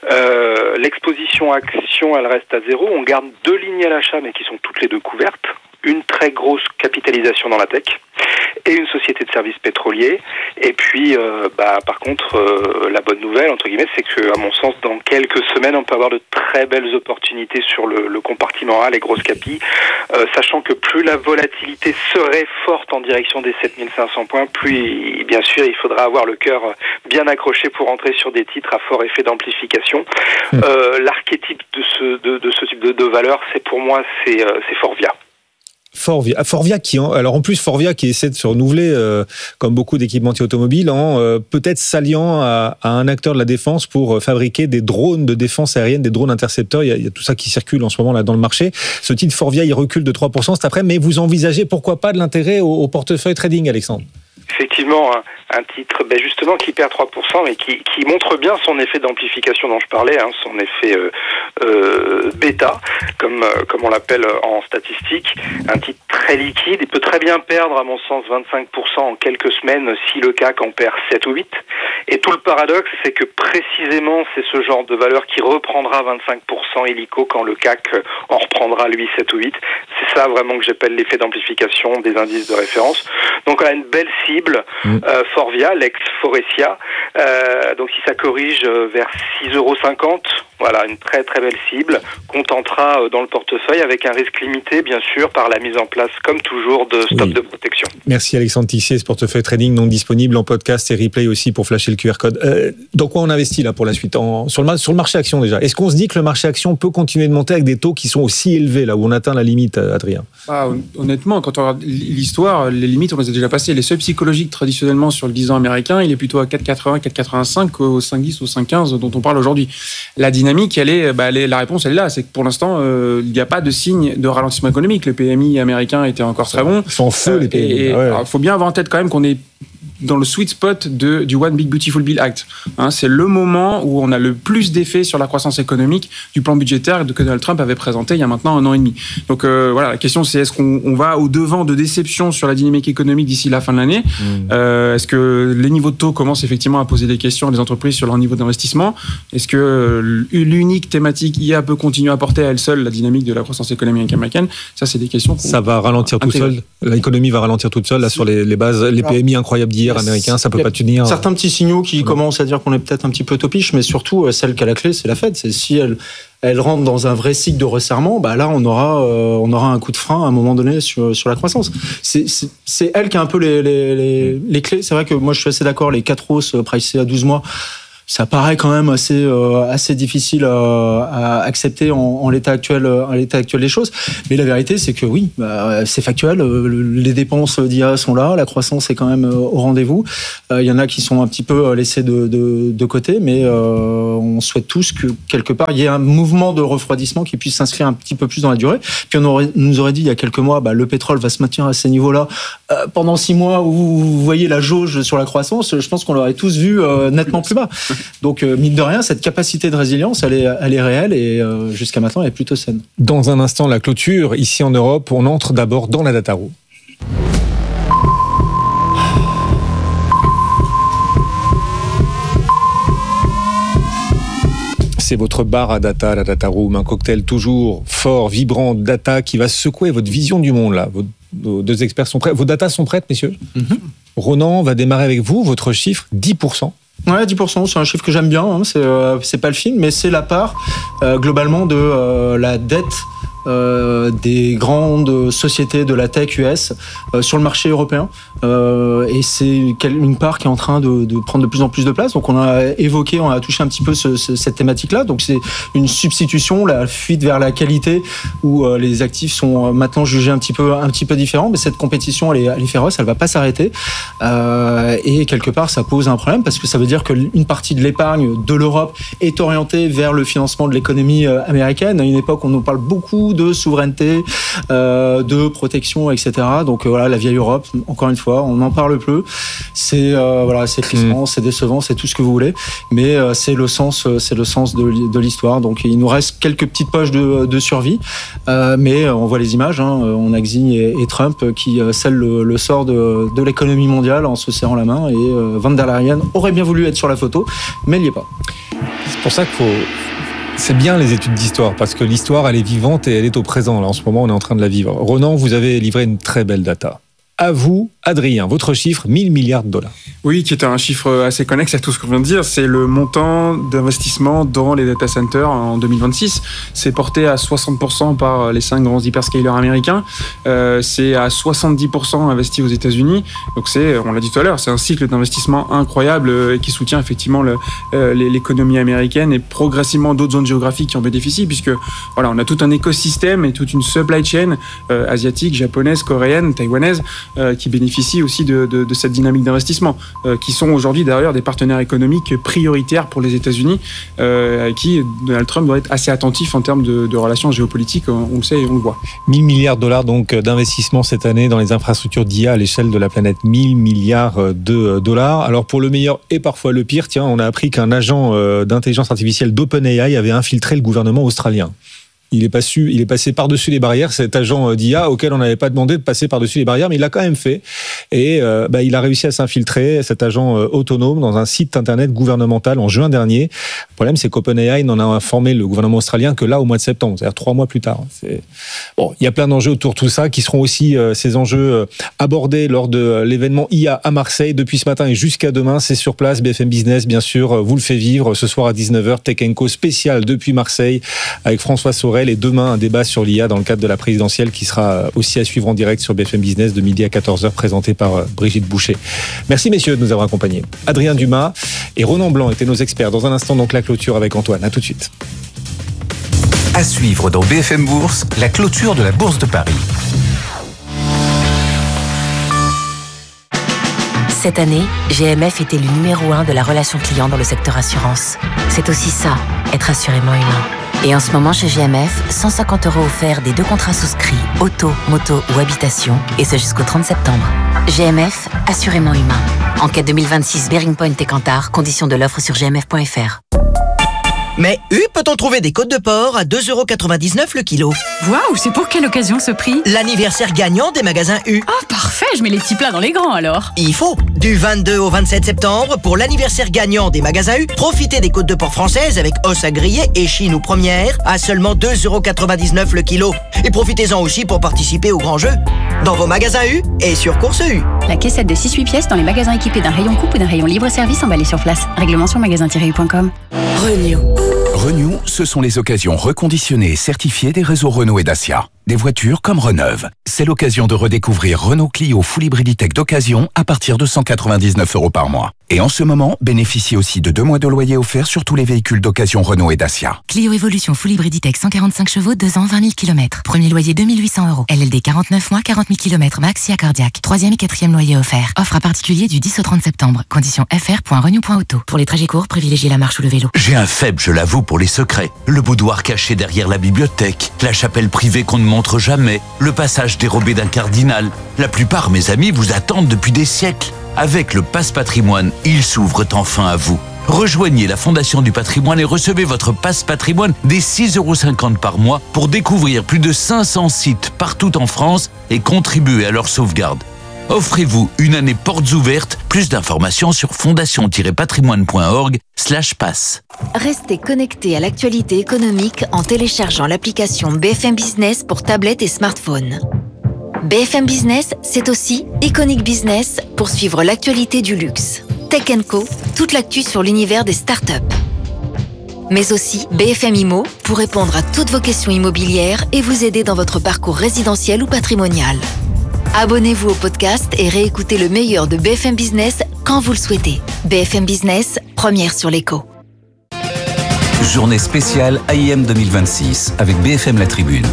Euh, l'exposition action, elle reste à zéro. On garde deux lignes à l'achat, mais qui sont toutes les deux couvertes. Une très grosse capitalisation dans la tech et une société de services pétroliers. Et puis, euh, bah, par contre, euh, la bonne nouvelle, entre guillemets, c'est que, à mon sens, dans quelques semaines, on peut avoir de très belles opportunités sur le, le compartiment A, les grosses capis, euh, sachant que plus la volatilité serait forte en direction des sept mille cinq cents points, plus, bien sûr, il faudra avoir le cœur bien accroché pour entrer sur des titres à fort effet d'amplification. Mmh. Euh, l'archétype de ce, de, de ce type de, de valeur, c'est pour moi, c'est, euh, c'est Forvia. Forvia, Forvia qui en, alors en plus Forvia qui essaie de se renouveler euh, comme beaucoup d'équipementiers automobiles en euh, peut-être s'alliant à, à un acteur de la défense pour euh, fabriquer des drones de défense aérienne, des drones intercepteurs. Il y, a, il y a tout ça qui circule en ce moment là dans le marché. Ce titre Forvia il recule de trois pour cent cet après, mais vous envisagez pourquoi pas de l'intérêt au, au portefeuille trading, Alexandre ? Effectivement, un, un titre ben justement qui perd trois pour cent et qui, qui montre bien son effet d'amplification dont je parlais, hein, son effet euh, euh, bêta, comme, euh, comme on l'appelle en statistique. Un titre très liquide, il peut très bien perdre, à mon sens, vingt-cinq pour cent en quelques semaines si le C A C en perd sept ou huit. Et tout le paradoxe, c'est que précisément, c'est ce genre de valeur qui reprendra vingt-cinq pour cent illico quand le C A C en reprendra, lui, sept ou huit. C'est ça vraiment que j'appelle l'effet d'amplification des indices de référence. Donc, on a une belle cible, mmh. euh, Forvia, l'ex-Forestia. Euh, donc, si ça corrige vers six euros cinquante, voilà, une très très belle cible qu'on tentera dans le portefeuille avec un risque limité, bien sûr, par la mise en place, comme toujours, de stop oui. de protection. Merci Alexandre Tissier, ce portefeuille trading non disponible en podcast et replay aussi pour flasher le Q R code. Euh, dans quoi on investit là pour la suite en, sur, le, sur le marché action déjà ? Est-ce qu'on se dit que le marché action peut continuer de monter avec des taux qui sont aussi élevés, là où on atteint la limite, Adrien ? Ah, honnêtement, quand on regarde l'histoire, les limites, on les a déjà passées. Les seuils psychologiques, traditionnellement, sur le dix ans américain, il est plutôt à quatre virgule quatre-vingts, quatre virgule quatre-vingt-cinq qu'au cinq virgule dix ou cinq virgule quinze dont on parle aujourd'hui. La dynamique, elle est, bah, elle est, la réponse, elle est là. C'est que pour l'instant, euh, il n'y a pas de signe de ralentissement économique. Le P M I américain était encore très bon. Ils sont en feu, euh, les P M I. Il ouais. faut bien avoir en tête quand même qu'on est dans le sweet spot de, du One Big Beautiful Bill Act. Hein, c'est le moment où on a le plus d'effets sur la croissance économique du plan budgétaire que Donald Trump avait présenté il y a maintenant un an et demi. Donc euh, voilà, la question c'est est-ce qu'on on va au-devant de déceptions sur la dynamique économique d'ici la fin de l'année? mmh. euh, Est-ce que les niveaux de taux commencent effectivement à poser des questions à des entreprises sur leur niveau d'investissement? Est-ce que l'unique thématique I A peut continuer à porter à elle seule la dynamique de la croissance économique américaine? Ça, c'est des questions. Ça va ralentir tout seul. L'économie va ralentir toute seule là sur les, les bases, les P M I incroyables d'hier américains. Ça peut pas tenir. Certains petits signaux qui commencent à dire qu'on est peut-être un petit peu topiche, mais surtout celle qui a la clé, c'est la Fed. C'est si elle elle rentre dans un vrai cycle de resserrement, bah là on aura euh, on aura un coup de frein à un moment donné sur sur la croissance. C'est c'est, c'est elle qui a un peu les les les, les clés. C'est vrai que moi je suis assez d'accord. Les quatre hausses pricées à douze mois. Ça paraît quand même assez euh, assez difficile à, à accepter en, en l'état actuel en l'état actuel des choses. Mais la vérité, c'est que oui, bah, c'est factuel. Les dépenses d'I A sont là, la croissance est quand même au rendez-vous. Il euh, y en a qui sont un petit peu laissés de de, de côté, mais euh, on souhaite tous que quelque part il y ait un mouvement de refroidissement qui puisse s'inscrire un petit peu plus dans la durée. Puis on aurait, nous aurait dit il y a quelques mois, bah, le pétrole va se maintenir à ces niveaux-là euh, pendant six mois où vous voyez la jauge sur la croissance. Je pense qu'on l'aurait tous vu euh, nettement plus bas. Donc, euh, mine de rien, cette capacité de résilience, elle est, elle est réelle et euh, jusqu'à maintenant, elle est plutôt saine. Dans un instant, la clôture. Ici en Europe, on entre d'abord dans la data room. C'est votre bar à data, la data room, un cocktail toujours fort, vibrant, data qui va secouer votre vision du monde là. Vos, vos deux experts sont prêts. Vos datas sont prêtes, messieurs. Mm-hmm. Ronan va démarrer avec vous. Votre chiffre, dix pour cent. Ouais, dix pour cent, c'est un chiffre que j'aime bien. Hein. C'est, euh, c'est pas le film, mais c'est la part euh, globalement de euh, la dette euh, des grandes sociétés de la tech U S euh, sur le marché européen. Euh, et c'est une part qui est en train de, de prendre de plus en plus de place. Donc on a évoqué, on a touché un petit peu ce, ce, cette thématique-là. Donc c'est une substitution, la fuite vers la qualité, où euh, les actifs sont maintenant jugés un petit peu, un petit peu différents. Mais cette compétition, elle est, elle est féroce, elle va pas s'arrêter. Euh, et quelque part, ça pose un problème parce que ça veut dire qu'une partie de l'épargne de l'Europe est orientée vers le financement de l'économie américaine. À une époque, on nous parle beaucoup de souveraineté, euh, de protection, et cetera. Donc euh, voilà, la vieille Europe, encore une fois, on n'en parle peu. C'est euh, voilà, c'est crispant, mmh. c'est décevant, c'est tout ce que vous voulez, mais euh, c'est le sens, c'est le sens de, de l'histoire. Donc il nous reste quelques petites poches de, de survie, euh, mais on voit les images. Hein, on a Xi et, et Trump qui euh, scellent le, le sort de, de l'économie mondiale en se serrant la main. Et euh, Van der Leyen aurait bien voulu être sur la photo, mais il n'y est pas. C'est pour ça qu'il faut. C'est bien les études d'histoire, parce que l'histoire, elle est vivante et elle est au présent. Là, en ce moment, on est en train de la vivre. Ronan, vous avez livré une très belle data. À vous, Adrien, votre chiffre, mille milliards de dollars. Oui, qui est un chiffre assez connexe à tout ce qu'on vient de dire. C'est le montant d'investissement dans les data centers en deux mille vingt-six. C'est porté à soixante pour cent par les cinq grands hyperscalers américains. Euh, c'est à soixante-dix pour cent investi aux États-Unis. Donc c'est, on l'a dit tout à l'heure, c'est un cycle d'investissement incroyable et qui soutient effectivement le, euh, l'économie américaine et progressivement d'autres zones géographiques qui en bénéficient, puisque voilà, on a tout un écosystème et toute une supply chain euh, asiatique, japonaise, coréenne, taïwanaise, euh, qui bénéficient aussi de, de, de cette dynamique d'investissement, euh, qui sont aujourd'hui d'ailleurs des partenaires économiques prioritaires pour les États-Unis, euh, à qui Donald Trump doit être assez attentif en termes de, de relations géopolitiques, on le sait et on le voit. mille milliards de dollars donc d'investissement cette année dans les infrastructures d'I A à l'échelle de la planète. mille milliards de dollars. Alors pour le meilleur et parfois le pire, tiens, on a appris qu'un agent d'intelligence artificielle d'OpenAI avait infiltré le gouvernement australien. Il est, pas su, il est passé par-dessus les barrières, cet agent d'I A auquel on n'avait pas demandé de passer par-dessus les barrières, mais il l'a quand même fait. Et euh, bah, il a réussi à s'infiltrer, cet agent euh, autonome, dans un site internet gouvernemental en juin dernier. Le problème, c'est qu'OpenAI n'en a informé le gouvernement australien que là, au mois de septembre, c'est-à-dire trois mois plus tard. C'est... Bon, il y a plein d'enjeux autour de tout ça, qui seront aussi euh, ces enjeux euh, abordés lors de euh, l'événement I A à Marseille, depuis ce matin et jusqu'à demain. C'est sur place, B F M Business, bien sûr, euh, vous le fait vivre ce soir à dix-neuf heures, Tech and Co spécial depuis Marseille, avec François Sorel. Et demain, un débat sur l'I A dans le cadre de la présidentielle qui sera aussi à suivre en direct sur B F M Business de midi à quatorze heures, présenté par Brigitte Boucher. Merci messieurs de nous avoir accompagnés. Adrien Dumas et Ronan Blanc étaient nos experts. Dans un instant, donc la clôture avec Antoine. À tout de suite. À suivre dans B F M Bourse, la clôture de la Bourse de Paris. Cette année, G M F était le numéro un de la relation client dans le secteur assurance. C'est aussi ça, être assurément humain. Et en ce moment chez G M F, cent cinquante euros offerts des deux contrats souscrits, auto, moto ou habitation, et ce jusqu'au trente septembre. G M F, assurément humain. Enquête deux mille vingt-six Bearing Point et Kantar, conditions de l'offre sur g m f point f r. Mais U, peut-on trouver des côtes de porc à deux euros quatre-vingt-dix-neuf le kilo? Waouh, c'est pour quelle occasion ce prix? L'anniversaire gagnant des magasins U. Oh, parfait, je mets les petits plats dans les grands alors. Il faut. Du vingt-deux au vingt-sept septembre, pour l'anniversaire gagnant des magasins U, profitez des côtes de porc françaises avec os à griller, échine ou première à seulement deux euros quatre-vingt-dix-neuf le kilo. Et profitez-en aussi pour participer au grand jeu. Dans vos magasins U et sur Course U. La caissette de six huit pièces dans les magasins équipés d'un rayon coupe ou d'un rayon libre-service emballé sur place. Règlement sur magasin tiret u point com. Renew. Renew, ce sont les occasions reconditionnées et certifiées des réseaux Renault et Dacia. Des voitures comme Reneuve. C'est l'occasion de redécouvrir Renault Clio Full Hybrid Tech d'occasion à partir de cent quatre-vingt-dix-neuf euros par mois. Et en ce moment, bénéficiez aussi de deux mois de loyer offert sur tous les véhicules d'occasion Renault et Dacia. Clio Evolution Full Hybrid Tech cent quarante-cinq chevaux, deux ans, vingt mille kilomètres. Premier loyer deux mille huit cents euros. L L D quarante-neuf mois, quarante mille kilomètres max et cardiaque. Troisième et quatrième loyer offert. Offre à particulier du dix au trente septembre. Conditions f r point renew point auto. Pour les trajets courts, privilégiez la marche ou le vélo. J'ai un faible, je l'avoue, pour les secrets. Le boudoir caché derrière la bibliothèque, la chapelle privée qu'on ne montre jamais, le passage dérobé d'un cardinal. La plupart, mes amis, vous attendent depuis des siècles. Avec le Passe Patrimoine, ils s'ouvrent enfin à vous. Rejoignez la Fondation du Patrimoine et recevez votre Passe Patrimoine dès six euros cinquante par mois pour découvrir plus de cinq cents sites partout en France et contribuer à leur sauvegarde. Offrez-vous une année portes ouvertes. Plus d'informations sur fondation-patrimoine point org slash passe. Restez connectés à l'actualité économique en téléchargeant l'application B F M Business pour tablette et smartphone. B F M Business, c'est aussi Iconic Business pour suivre l'actualité du luxe. Tech and Co, toute l'actu sur l'univers des startups. Mais aussi B F M Immo pour répondre à toutes vos questions immobilières et vous aider dans votre parcours résidentiel ou patrimonial. Abonnez-vous au podcast et réécoutez le meilleur de B F M Business quand vous le souhaitez. B F M Business, première sur l'écho. Journée spéciale A I M deux mille vingt-six avec B F M La Tribune.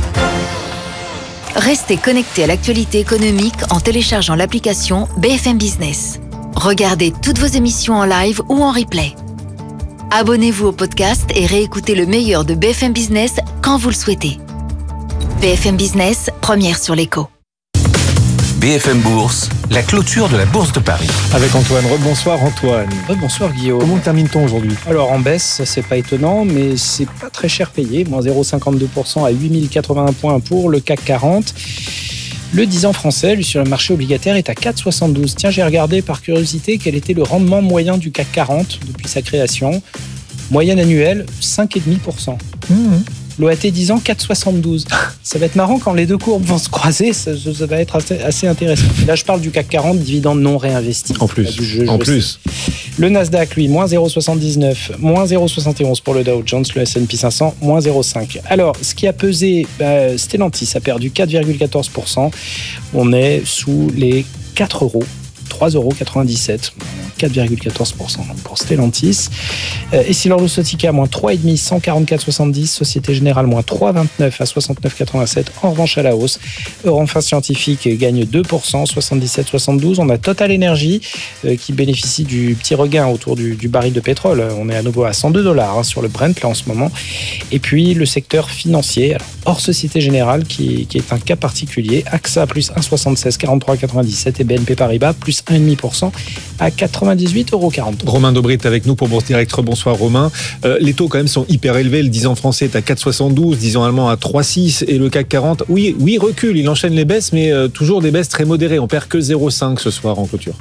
Restez connectés à l'actualité économique en téléchargeant l'application B F M Business. Regardez toutes vos émissions en live ou en replay. Abonnez-vous au podcast et réécoutez le meilleur de B F M Business quand vous le souhaitez. B F M Business, première sur l'écho. B F M Bourse, la clôture de la Bourse de Paris. Avec Antoine. Rebonsoir Antoine. Bonsoir Guillaume. Comment termine-t-on aujourd'hui? Alors en baisse, c'est pas étonnant, mais c'est pas très cher payé. Moins zéro virgule cinquante-deux pour cent à huit mille quatre-vingts points pour le C A C quarante. Le dix ans français, lui, sur le marché obligataire, est à quatre virgule soixante-douze. Tiens, j'ai regardé par curiosité quel était le rendement moyen du C A C quarante depuis sa création. Moyenne annuelle, cinq virgule cinq pour cent. Mmh. L'O A T dix ans, quatre virgule soixante-douze. Ça va être marrant quand les deux courbes vont se croiser, ça, ça va être assez, assez intéressant. Là, je parle du C A C quarante, dividendes non réinvestis. En plus, jeu, en plus. Le Nasdaq, lui, moins zéro virgule soixante-dix-neuf, moins zéro virgule soixante et onze pour le Dow Jones, le S and P cinq cents, moins zéro virgule cinq. Alors, ce qui a pesé, bah, Stellantis a perdu quatre virgule quatorze pour cent. On est sous les quatre euros. trois euros quatre-vingt-dix-sept, quatre virgule quatorze pour cent pour Stellantis. Essilor-Luxottica, moins trois virgule cinq, cent quarante-quatre virgule soixante-dix. Société Générale, moins trois virgule vingt-neuf à soixante-neuf virgule quatre-vingt-sept. En revanche, à la hausse. Euroinfra Scientifique gagne deux pour cent, soixante-dix-sept virgule soixante-douze. On a Total Energy euh, qui bénéficie du petit regain autour du, du baril de pétrole. On est à nouveau à cent deux dollars hein, sur le Brent là en ce moment. Et puis le secteur financier, alors, hors Société Générale qui, qui est un cas particulier. A X A plus un virgule soixante-seize, quarante-trois virgule quatre-vingt-dix-sept et B N P Paribas plus un virgule cinq pour cent à quatre-vingt-dix-huit euros quarante. Romain Dobrit avec nous pour Bourse Direct. Bonsoir Romain. Euh, les taux quand même sont hyper élevés. Le dix ans français est à quatre virgule soixante-douze, dix ans allemand à trois virgule six et le C A C quarante, oui, oui recule. Il enchaîne les baisses, mais euh, toujours des baisses très modérées. On perd que zéro virgule cinq ce soir en clôture.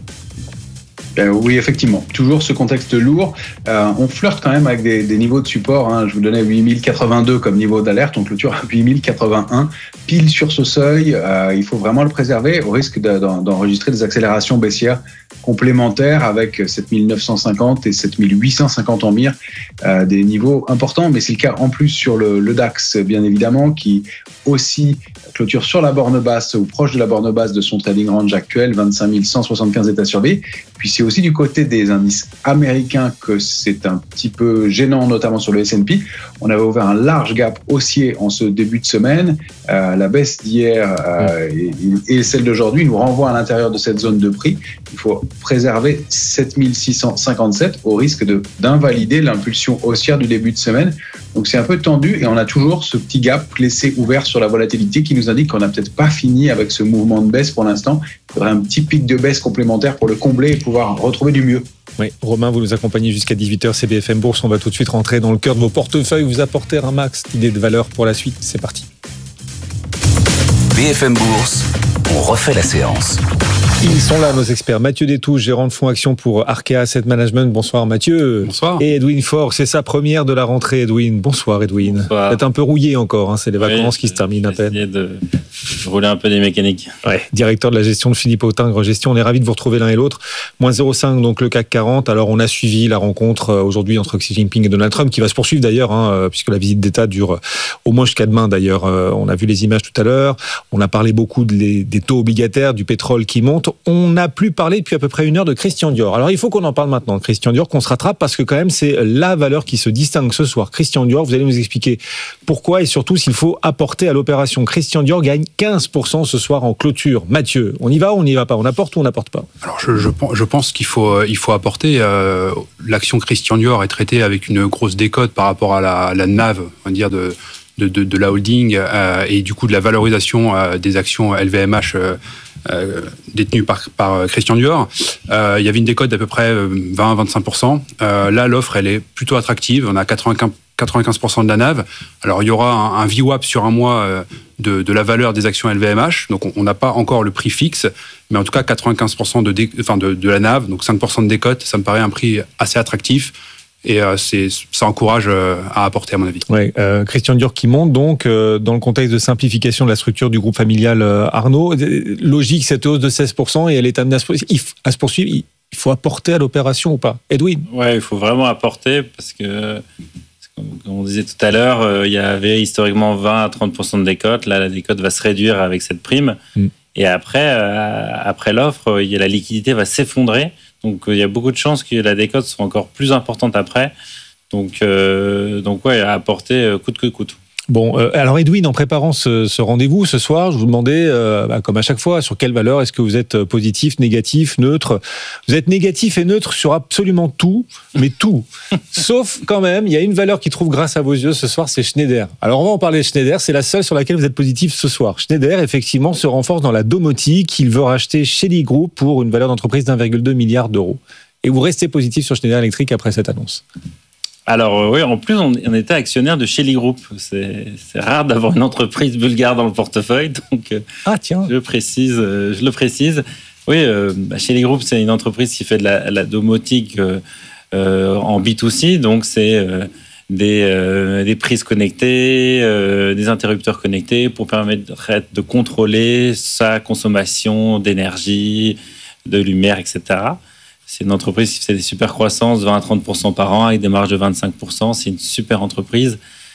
Euh, oui, effectivement. Toujours ce contexte lourd. Euh, on flirte quand même avec des, des niveaux de support. Hein. Je vous donnais huit mille quatre-vingt-deux comme niveau d'alerte. On clôture à huit mille quatre-vingt-un. Pile sur ce seuil. Euh, il faut vraiment le préserver au risque de, d'en, d'enregistrer des accélérations baissières complémentaires avec sept mille neuf cent cinquante et sept mille huit cent cinquante en mire. Euh, des niveaux importants. Mais c'est le cas en plus sur le, le DAX, bien évidemment, qui aussi clôture sur la borne basse ou proche de la borne basse de son trading range actuel, vingt-cinq mille cent soixante-quinze états surveillés. Puis c'est aussi du côté des indices américains que c'est un petit peu gênant, notamment sur le S and P. On avait ouvert un large gap haussier en ce début de semaine. Euh, la baisse d'hier euh, et, et celle d'aujourd'hui nous renvoient à l'intérieur de cette zone de prix. il faut préserver sept mille six cent cinquante-sept au risque de, d'invalider l'impulsion haussière du début de semaine. Donc c'est un peu tendu et on a toujours ce petit gap laissé ouvert sur la volatilité qui nous indique qu'on n'a peut-être pas fini avec ce mouvement de baisse pour l'instant. Il faudrait un petit pic de baisse complémentaire pour le combler et pouvoir retrouver du mieux. Oui, Romain, vous nous accompagnez jusqu'à dix-huit heures, c'est B F M Bourse. On va tout de suite rentrer dans le cœur de vos portefeuilles, vous apporter un max d'idées de valeur pour la suite. C'est parti. B F M Bourse, on refait la séance. Ils sont là, nos experts. Mathieu Détouche, gérant de fonds actions pour Arkea Asset Management. Bonsoir Mathieu. Bonsoir. Et Edwin Faure, c'est sa première de la rentrée, Edwin. Bonsoir Edwin. Bonsoir. Vous êtes un peu rouillé encore, hein, c'est les vacances oui, qui se terminent à peine. J'ai essayé de rouler un peu des mécaniques. Ouais, directeur de la gestion de Philippe Autingre Gestion. On est ravis de vous retrouver l'un et l'autre. moins zéro virgule cinq, donc le C A C quarante. Alors on a suivi la rencontre aujourd'hui entre Xi Jinping et Donald Trump, qui va se poursuivre d'ailleurs, hein, puisque la visite d'État dure au moins jusqu'à demain d'ailleurs. On a vu les images tout à l'heure. On a parlé beaucoup des taux obligataires, du pétrole qui monte. On n'a plus parlé depuis à peu près une heure de Christian Dior. Alors il faut qu'on en parle maintenant, Christian Dior, qu'on se rattrape parce que quand même c'est la valeur qui se distingue ce soir. Christian Dior, vous allez nous expliquer pourquoi et surtout s'il faut apporter à l'opération. Christian Dior gagne quinze pour cent ce soir en clôture. Mathieu, on y va ou on n'y va pas? On apporte ou on n'apporte pas? Alors je, je, je pense qu'il faut, il faut apporter. Euh, l'action Christian Dior est traitée avec une grosse décote par rapport à la, la N A V, on va dire, de, de, de, de la holding euh, et du coup de la valorisation euh, des actions L V M H euh, Euh, détenu par, par Christian Dior. Euh, il y avait une décote d'à peu près vingt à vingt-cinq pour cent. Euh, là, l'offre, elle est plutôt attractive. On a quatre-vingt-quinze pour cent de la N A V. Alors, il y aura un, un V WAP sur un mois euh, de, de la valeur des actions L V M H. Donc, on n'a pas encore le prix fixe. Mais en tout cas, quatre-vingt-quinze pour cent de, dé, enfin de, de la N A V, donc cinq pour cent de décote, ça me paraît un prix assez attractif. Et euh, c'est, ça encourage euh, à apporter, à mon avis. Ouais, euh, Christian Dior qui monte donc euh, dans le contexte de simplification de la structure du groupe familial euh, Arnaud. Logique, cette hausse de seize pour cent et elle est amenée à se, à se poursuivre. Il faut apporter à l'opération ou pas? Edwin? Ouais, il faut vraiment apporter parce que, comme on disait tout à l'heure, euh, il y avait historiquement vingt à trente pour cent de décote. Là, la décote va se réduire avec cette prime. Mm. Et après, euh, après l'offre, il y a, la liquidité va s'effondrer. Donc, il y a beaucoup de chances que la décote soit encore plus importante après. Donc, euh, donc ouais, à apporter coûte que coûte. Bon, euh, alors Edwin, en préparant ce, ce rendez-vous ce soir, je vous demandais, euh, bah, comme à chaque fois, sur quelle valeur est-ce que vous êtes positif, négatif, neutre? Vous êtes négatif et neutre sur absolument tout, mais tout. Sauf quand même, il y a une valeur qui trouve grâce à vos yeux ce soir, c'est Schneider. Alors on va en parler de Schneider, c'est la seule sur laquelle vous êtes positif ce soir. Schneider, effectivement, se renforce dans la domotique. Il veut racheter Shelly Group pour une valeur d'entreprise d'un virgule deux milliard d'euros. Et vous restez positif sur Schneider Electric après cette annonce? Alors oui, en plus, on, on était actionnaire de Shelly Group. C'est, c'est rare d'avoir une entreprise bulgare dans le portefeuille, donc ah, tiens. Je, précise, je le précise. Oui, euh, Shelly Group, c'est une entreprise qui fait de la, la domotique euh, euh, en B deux C, donc c'est euh, des, euh, des prises connectées, euh, des interrupteurs connectés pour permettre de contrôler sa consommation d'énergie, de lumière, et cetera. C'est une entreprise qui fait des super croissances, vingt à trente pour cent par an, avec des marges de vingt-cinq pour cent. C'est une super entreprise.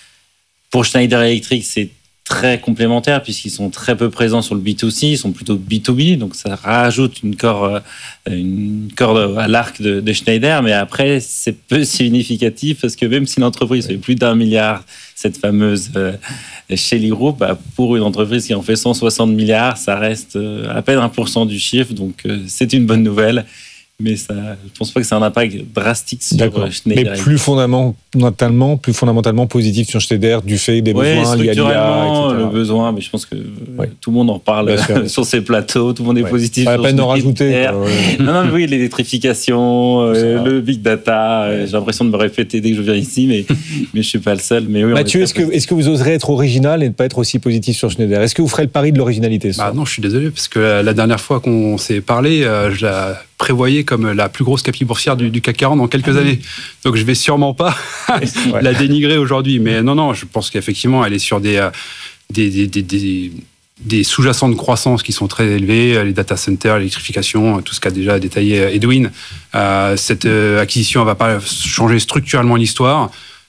Pour Schneider Electric, c'est très complémentaire, puisqu'ils sont très peu présents sur le B deux C, ils sont plutôt B deux B, donc ça rajoute une corde, une corde à l'arc de, de Schneider, mais après, c'est peu significatif, parce que même si l'entreprise fait plus d'un milliard, cette fameuse euh, Shelly Group, bah, pour une entreprise qui en fait cent soixante milliards, ça reste à peine un pour cent du chiffre, donc euh, c'est une bonne nouvelle. Mais ça, je ne pense pas que c'est un impact drastique sur D'accord. Schneider. Mais plus fondamentalement, plus fondamentalement positif sur Schneider du fait des ouais, besoins liés à l'I A, et cetera. Le besoin, mais je pense que ouais. tout le monde en parle sur ces plateaux, tout le monde est ouais. positif. Pas la peine d'en rajouter. Ouais. Non, non, mais oui, l'électrification, euh, le big data, ouais. j'ai l'impression de me répéter dès que je viens ici, mais, mais je ne suis pas le seul. Mais oui, Mathieu, est-ce que, est-ce que vous oserez être original et ne pas être aussi positif sur Schneider? Est-ce que vous ferez le pari de l'originalité? Bah non, je suis désolé, parce que la, la dernière fois qu'on s'est parlé, euh, je la prévoyais comme la plus grosse capitale boursière du, du C A C quarante dans quelques années. Donc je vais sûrement pas ouais. la dénigrer aujourd'hui. Mais non, non, je pense qu'effectivement, elle est sur des, des, des, des, des, des sous-jacents de croissance qui sont très élevés, les data centers, l'électrification, tout ce qu'a déjà détaillé Edwin. Euh, cette euh, acquisition ne va pas changer structurellement l'histoire.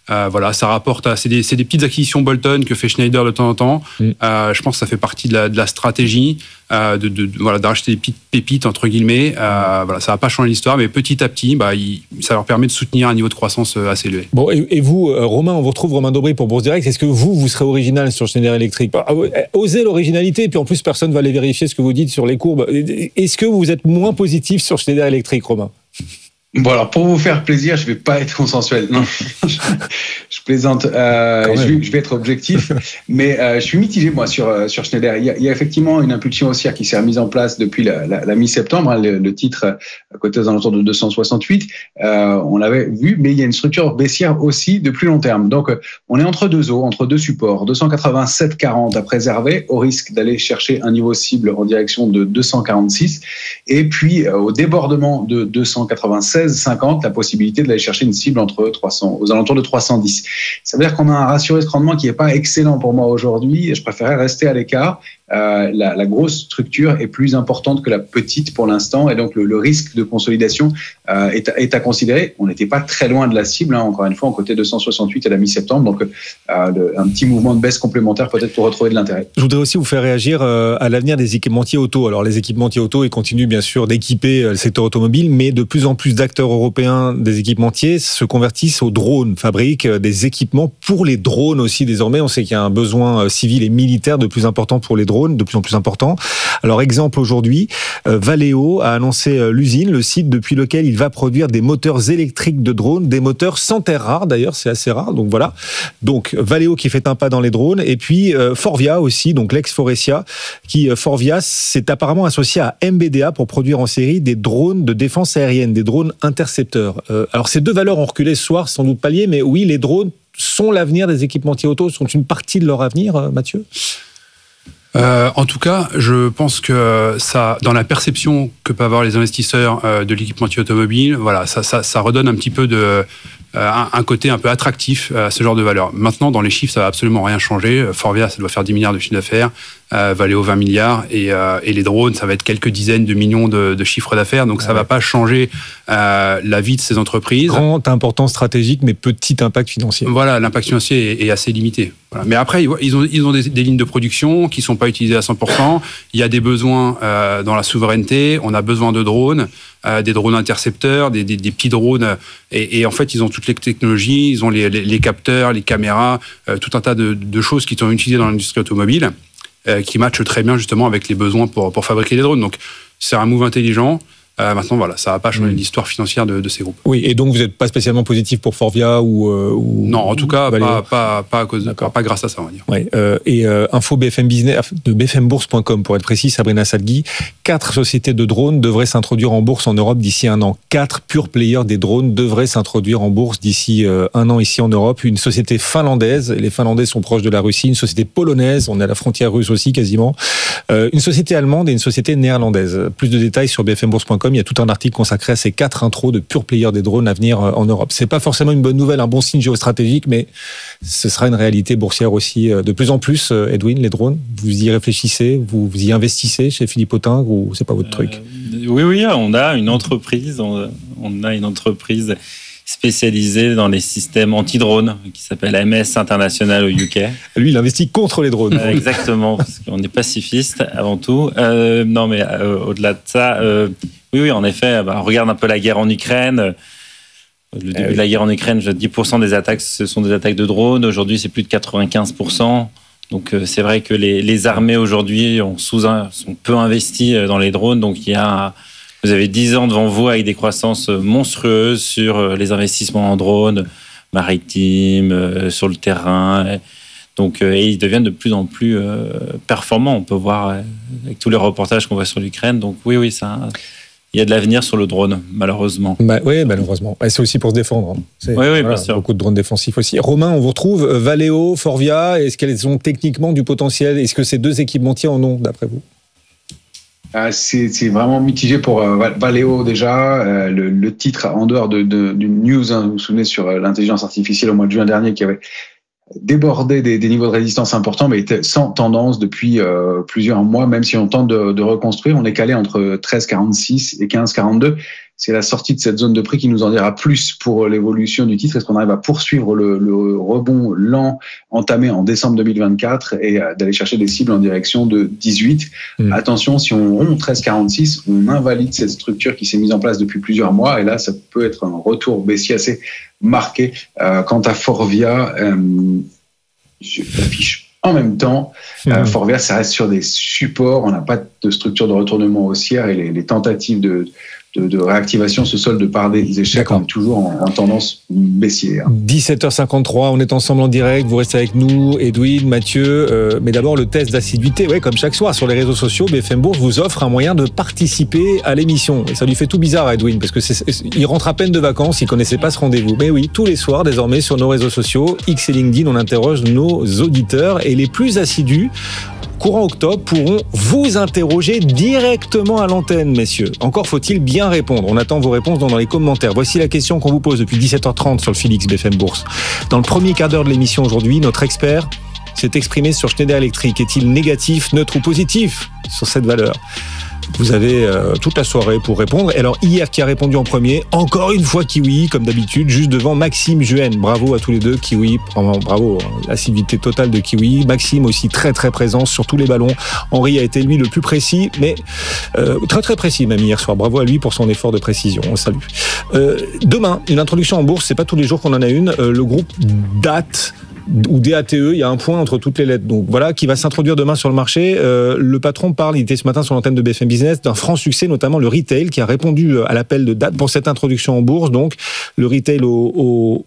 Euh, voilà, ça rapporte. À, c'est, des, c'est des petites acquisitions bolt-on que fait Schneider de temps en temps. Mm. Euh, je pense que ça fait partie de la, de la stratégie euh, de, de, de voilà d'arracher des petites pépites entre guillemets. Euh, voilà, ça va pas changer l'histoire, mais petit à petit, bah, il, ça leur permet de soutenir un niveau de croissance assez élevé. Bon, et, et vous, euh, Romain, on vous retrouve Romain Dobré pour Bourse Direct. Est-ce que vous, vous serez original sur Schneider Electric? Osez l'originalité, puis en plus personne va aller vérifier ce que vous dites sur les courbes. Est-ce que vous êtes moins positif sur Schneider Electric, Romain? Bon, alors pour vous faire plaisir, je vais pas être consensuel. Non, je, je plaisante. Euh, je, vais, je vais être objectif, mais euh, je suis mitigé moi sur sur Schneider. Il y, a, il y a effectivement une impulsion haussière qui s'est remise en place depuis la, la, la mi-septembre. Hein, le, le titre à côté aux alentours de deux cent soixante-huit, euh, on l'avait vu, mais il y a une structure baissière aussi de plus long terme. Donc, on est entre deux eaux, entre deux supports. deux cent quatre-vingt-sept virgule quarante à préserver, au risque d'aller chercher un niveau cible en direction de deux cent quarante-six, et puis euh, au débordement de deux cent quatre-vingt-seize virgule cinquante, la possibilité d'aller chercher une cible entre trois cents, aux alentours de trois cent dix. Ça veut dire qu'on a un ratio risque-rendement qui n'est pas excellent pour moi aujourd'hui, et je préférerais rester à l'écart. Euh, la, la grosse structure est plus importante que la petite pour l'instant, et donc le, le risque de consolidation euh, est, à, est à considérer. On n'était pas très loin de la cible, hein, encore une fois, en côté deux cent soixante-huit à la mi-septembre, donc euh, le, un petit mouvement de baisse complémentaire peut-être pour retrouver de l'intérêt. Je voudrais aussi vous faire réagir euh, à l'avenir des équipementiers auto. Alors les équipementiers auto, ils continuent bien sûr d'équiper le secteur automobile, mais de plus en plus d'acteurs européens des équipementiers se convertissent aux drones, fabriquent des équipements pour les drones aussi désormais. On sait qu'il y a un besoin civil et militaire de plus important pour les drones, de plus en plus important. Alors exemple aujourd'hui, euh, Valeo a annoncé euh, l'usine, le site depuis lequel il va produire des moteurs électriques de drones, des moteurs sans terre rare d'ailleurs, c'est assez rare, donc voilà. Donc Valeo qui fait un pas dans les drones, et puis euh, Forvia aussi, donc l'ex-Faurecia, qui euh, Forvia s'est apparemment associé à M B D A pour produire en série des drones de défense aérienne, des drones intercepteurs. Euh, alors ces deux valeurs ont reculé ce soir, sans doute pas liées, mais oui, les drones sont l'avenir des équipementiers auto, sont une partie de leur avenir, euh, Mathieu ? Euh, en tout cas, je pense que ça, dans la perception que peuvent avoir les investisseurs euh, de l'équipementier automobile, voilà, ça, ça, ça redonne un petit peu de euh, un, un côté un peu attractif à ce genre de valeur. Maintenant, dans les chiffres, ça va absolument rien changer. Forvia, ça doit faire dix milliards de chiffre d'affaires. Euh, Valeo vingt milliards, et, euh, et les drones, ça va être quelques dizaines de millions de, de chiffres d'affaires, donc ça ne va pas changer euh, la vie de ces entreprises. Grande importance stratégique, mais petit impact financier. Voilà, l'impact financier est, est assez limité. Voilà. Mais après, ils ont, ils ont des, des lignes de production qui ne sont pas utilisées à cent pour cent, il y a des besoins euh, dans la souveraineté, on a besoin de drones, euh, des drones intercepteurs, des, des, des petits drones, et, et en fait, ils ont toutes les technologies, ils ont les, les, les capteurs, les caméras, euh, tout un tas de, de choses qui sont utilisées dans l'industrie automobile, qui matche très bien justement avec les besoins pour, pour fabriquer les drones. Donc c'est un move intelligent. Euh, maintenant, voilà, ça va pas changer mmh. l'histoire financière de, de ces groupes. Oui, et donc vous n'êtes pas spécialement positif pour Forvia ou, euh, ou non, en tout cas, pas, pas, pas, à cause de, pas, pas grâce à ça, on va dire. Oui, euh, et euh, info B F M Business de B F M bourse point com pour être précis, Sabrina Salgui, quatre sociétés de drones devraient s'introduire en bourse en Europe d'ici un an. Quatre pure players des drones devraient s'introduire en bourse d'ici euh, un an ici en Europe. Une société finlandaise, les Finlandais sont proches de la Russie, une société polonaise, on est à la frontière russe aussi quasiment, euh, une société allemande et une société néerlandaise. Plus de détails sur B F M bourse point com, il y a tout un article consacré à ces quatre intros de pure players des drones à venir en Europe. C'est pas forcément une bonne nouvelle, un bon signe géostratégique, mais ce sera une réalité boursière aussi. De plus en plus, Edwin, les drones, vous y réfléchissez, vous, vous y investissez chez Philippe Autain, ou c'est pas votre truc? euh, Oui, oui, on a une entreprise, on, on a une entreprise spécialisée dans les systèmes anti-drones qui s'appelle M S International au U K. Lui, il investit contre les drones. Euh, exactement, parce qu'on est pacifiste avant tout. Euh, non, mais euh, au-delà de ça, euh, oui, oui, en effet, bah, on regarde un peu la guerre en Ukraine. Le début euh, oui. de la guerre en Ukraine, dix pour cent des attaques, ce sont des attaques de drones. Aujourd'hui, c'est plus de quatre-vingt-quinze pour cent. Donc, euh, c'est vrai que les, les armées aujourd'hui ont sous, sont peu investies dans les drones. Donc, il y a... Vous avez dix ans devant vous avec des croissances monstrueuses sur les investissements en drones, maritimes, sur le terrain. Donc, et ils deviennent de plus en plus performants. On peut voir avec tous les reportages qu'on voit sur l'Ukraine. Donc oui, oui, ça, il y a de l'avenir sur le drone, malheureusement. Bah, oui, malheureusement. C'est aussi pour se défendre. C'est, oui, oui, voilà, bien sûr. Beaucoup de drones défensifs aussi. Romain, on vous retrouve. Valeo, Forvia, est-ce qu'elles ont techniquement du potentiel? Est-ce que ces deux équipementiers en ont, d'après vous? C'est, c'est vraiment mitigé pour euh, Valeo déjà. Euh, le, le titre, en dehors de, de, d'une news, hein, vous vous souvenez, sur euh, l'intelligence artificielle au mois de juin dernier, qui avait débordé des, des niveaux de résistance importants, mais était sans tendance depuis euh, plusieurs mois, même si on tente de, de reconstruire. On est calé entre treize virgule quarante-six et quinze virgule quarante-deux. c'est la sortie de cette zone de prix qui nous en dira plus pour l'évolution du titre. Est-ce qu'on arrive à poursuivre le, le rebond lent entamé en décembre deux mille vingt-quatre et d'aller chercher des cibles en direction de dix-huit. Mmh. Attention, si on rompt treize virgule quarante-six, on invalide cette structure qui s'est mise en place depuis plusieurs mois et là, ça peut être un retour baissier assez marqué. Euh, quant à Forvia, euh, je l'affiche en même temps. Mmh. Euh, Forvia, ça reste sur des supports. On n'a pas de structure de retournement haussière et les, les tentatives de, de, de réactivation se soldent par des échecs, comme toujours en, en tendance baissière. dix-sept heures cinquante-trois, on est ensemble en direct. Vous restez avec nous, Edwin, Mathieu. Euh, mais d'abord, le test d'assiduité. Ouais, comme chaque soir sur les réseaux sociaux, B F M Bourse vous offre un moyen de participer à l'émission. Et ça lui fait tout bizarre à Edwin parce que c'est, il rentre à peine de vacances, il connaissait pas ce rendez-vous. Mais oui, tous les soirs, désormais, sur nos réseaux sociaux, X et LinkedIn, on interroge nos auditeurs et les plus assidus, courant octobre, pourront vous interroger directement à l'antenne, messieurs. Encore faut-il bien répondre. On attend vos réponses dans les commentaires. Voici la question qu'on vous pose depuis dix-sept heures trente sur le fil X B F M Bourse. Dans le premier quart d'heure de l'émission aujourd'hui, notre expert s'est exprimé sur Schneider Electric. Est-il négatif, neutre ou positif sur cette valeur ? Vous avez euh, toute la soirée pour répondre. Et alors, hier, qui a répondu en premier ? Encore une fois Kiwi, comme d'habitude, juste devant Maxime Juhen. Bravo à tous les deux, Kiwi. Bravo, l'assiduité totale de Kiwi. Maxime aussi très très présent sur tous les ballons. Henri a été lui le plus précis, mais euh, très très précis même hier soir. Bravo à lui pour son effort de précision. On salue. Euh, demain, une introduction en bourse. C'est pas tous les jours qu'on en a une. Euh, le groupe D A T ou D A T E, il y a un point entre toutes les lettres. Donc voilà, qui va s'introduire demain sur le marché. Euh, le patron parle, il était ce matin sur l'antenne de B F M Business, d'un franc succès, notamment le retail, qui a répondu à l'appel de D A T pour cette introduction en bourse. Donc le retail au, au,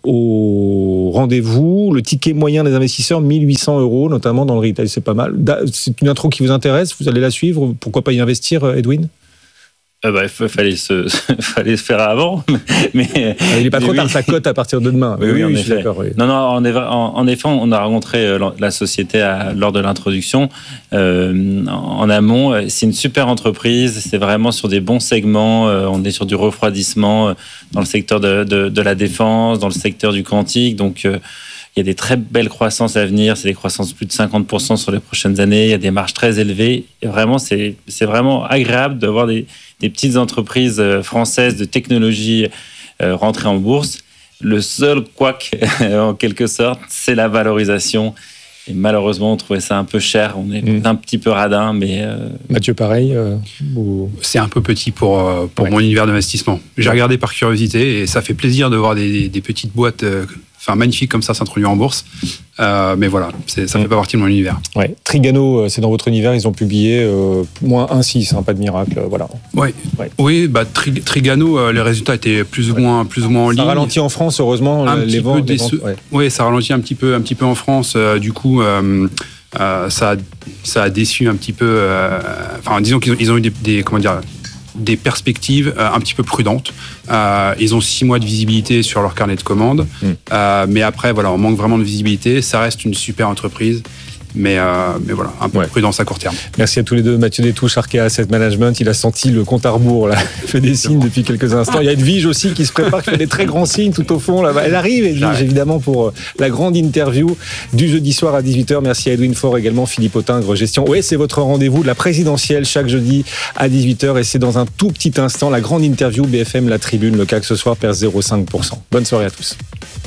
au rendez-vous, le ticket moyen des investisseurs, mille huit cents euros, notamment dans le retail, c'est pas mal. C'est une intro qui vous intéresse, vous allez la suivre, pourquoi pas y investir, Edwin ? Euh bah, il fallait se, fallait se faire avant, mais il n'est pas trop oui. tard, ça cote à partir de demain. Oui, oui, oui, en oui, effet. Oui. Non, non, en, en, en effet, on a rencontré la société à, lors de l'introduction euh, en amont. C'est une super entreprise, c'est vraiment sur des bons segments. On est sur du refroidissement dans le secteur de, de, de la défense, dans le secteur du quantique, donc. Euh, Il y a des très belles croissances à venir, c'est des croissances de plus de cinquante pour cent sur les prochaines années, il y a des marges très élevées. Et vraiment, c'est, c'est vraiment agréable d'avoir des, des petites entreprises françaises de technologie euh, rentrées en bourse. Le seul couac, en quelque sorte, c'est la valorisation. Et malheureusement, on trouvait ça un peu cher. On est mmh. un petit peu radin, mais... Euh... Mathieu, pareil euh, ou... C'est un peu petit pour, pour ouais. mon univers d'investissement. J'ai regardé par curiosité et ça fait plaisir de voir des, des petites boîtes... Euh, Enfin, magnifique comme ça s'introduire en bourse, euh, mais voilà, c'est, ça ne fait pas partie de mon univers. Ouais. Trigano, c'est dans votre univers, ils ont publié euh, moins un virgule six, hein, pas de miracle, voilà. Ouais. Ouais. Oui, bah, Tri- Trigano, euh, les résultats étaient plus ou moins, plus ou moins en ligne. Ça ralentit en France, heureusement, un les ventes. Des ventes ouais. Oui, ça ralentit un petit peu, un petit peu en France. Euh, du coup, euh, euh, ça, a, ça a déçu un petit peu. Euh, enfin, disons qu'ils ont, ils ont eu des, des comment dire. des perspectives euh, un petit peu prudentes. Euh, ils ont six mois de visibilité sur leur carnet de commandes, mmh. euh, mais après, voilà, on manque vraiment de visibilité. Ça reste une super entreprise, mais, euh, mais voilà, un peu ouais. de prudence à court terme. Merci à tous les deux. Mathieu Détouche, Arkea Asset Management, il a senti le compte à rebours, là. Il fait des signes depuis quelques instants. Il y a Edwige aussi qui se prépare, qui fait des très grands signes tout au fond. Là-bas. Elle arrive, Edwige, évidemment, pour la grande interview du jeudi soir à dix-huit heures. Merci à Edwin Faure également, Philippe Autingre, Gestion. Oui, c'est votre rendez-vous de la présidentielle chaque jeudi à dix-huit heures et c'est dans un tout petit instant la grande interview B F M La Tribune. Le C A C ce soir perd zéro virgule cinq pour cent. Bonne soirée à tous.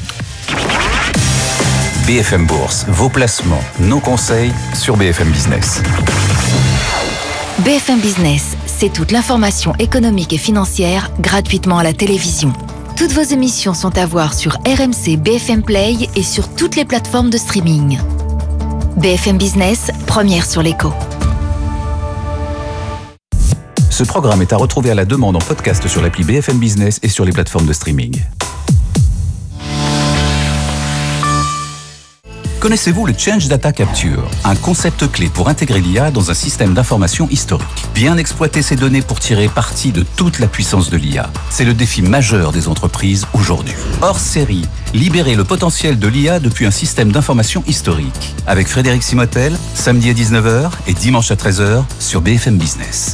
B F M Bourse, vos placements, nos conseils sur B F M Business. B F M Business, c'est toute l'information économique et financière gratuitement à la télévision. Toutes vos émissions sont à voir sur R M C, B F M Play et sur toutes les plateformes de streaming. B F M Business, première sur l'écho. Ce programme est à retrouver à la demande en podcast sur l'appli B F M Business et sur les plateformes de streaming. Connaissez-vous le Change Data Capture, un concept clé pour intégrer l'I A dans un système d'information historique? Bien exploiter ces données pour tirer parti de toute la puissance de l'I A. C'est le défi majeur des entreprises aujourd'hui. Hors série, libérer le potentiel de l'I A depuis un système d'information historique. Avec Frédéric Simotel, samedi à dix-neuf heures et dimanche à treize heures sur B F M Business.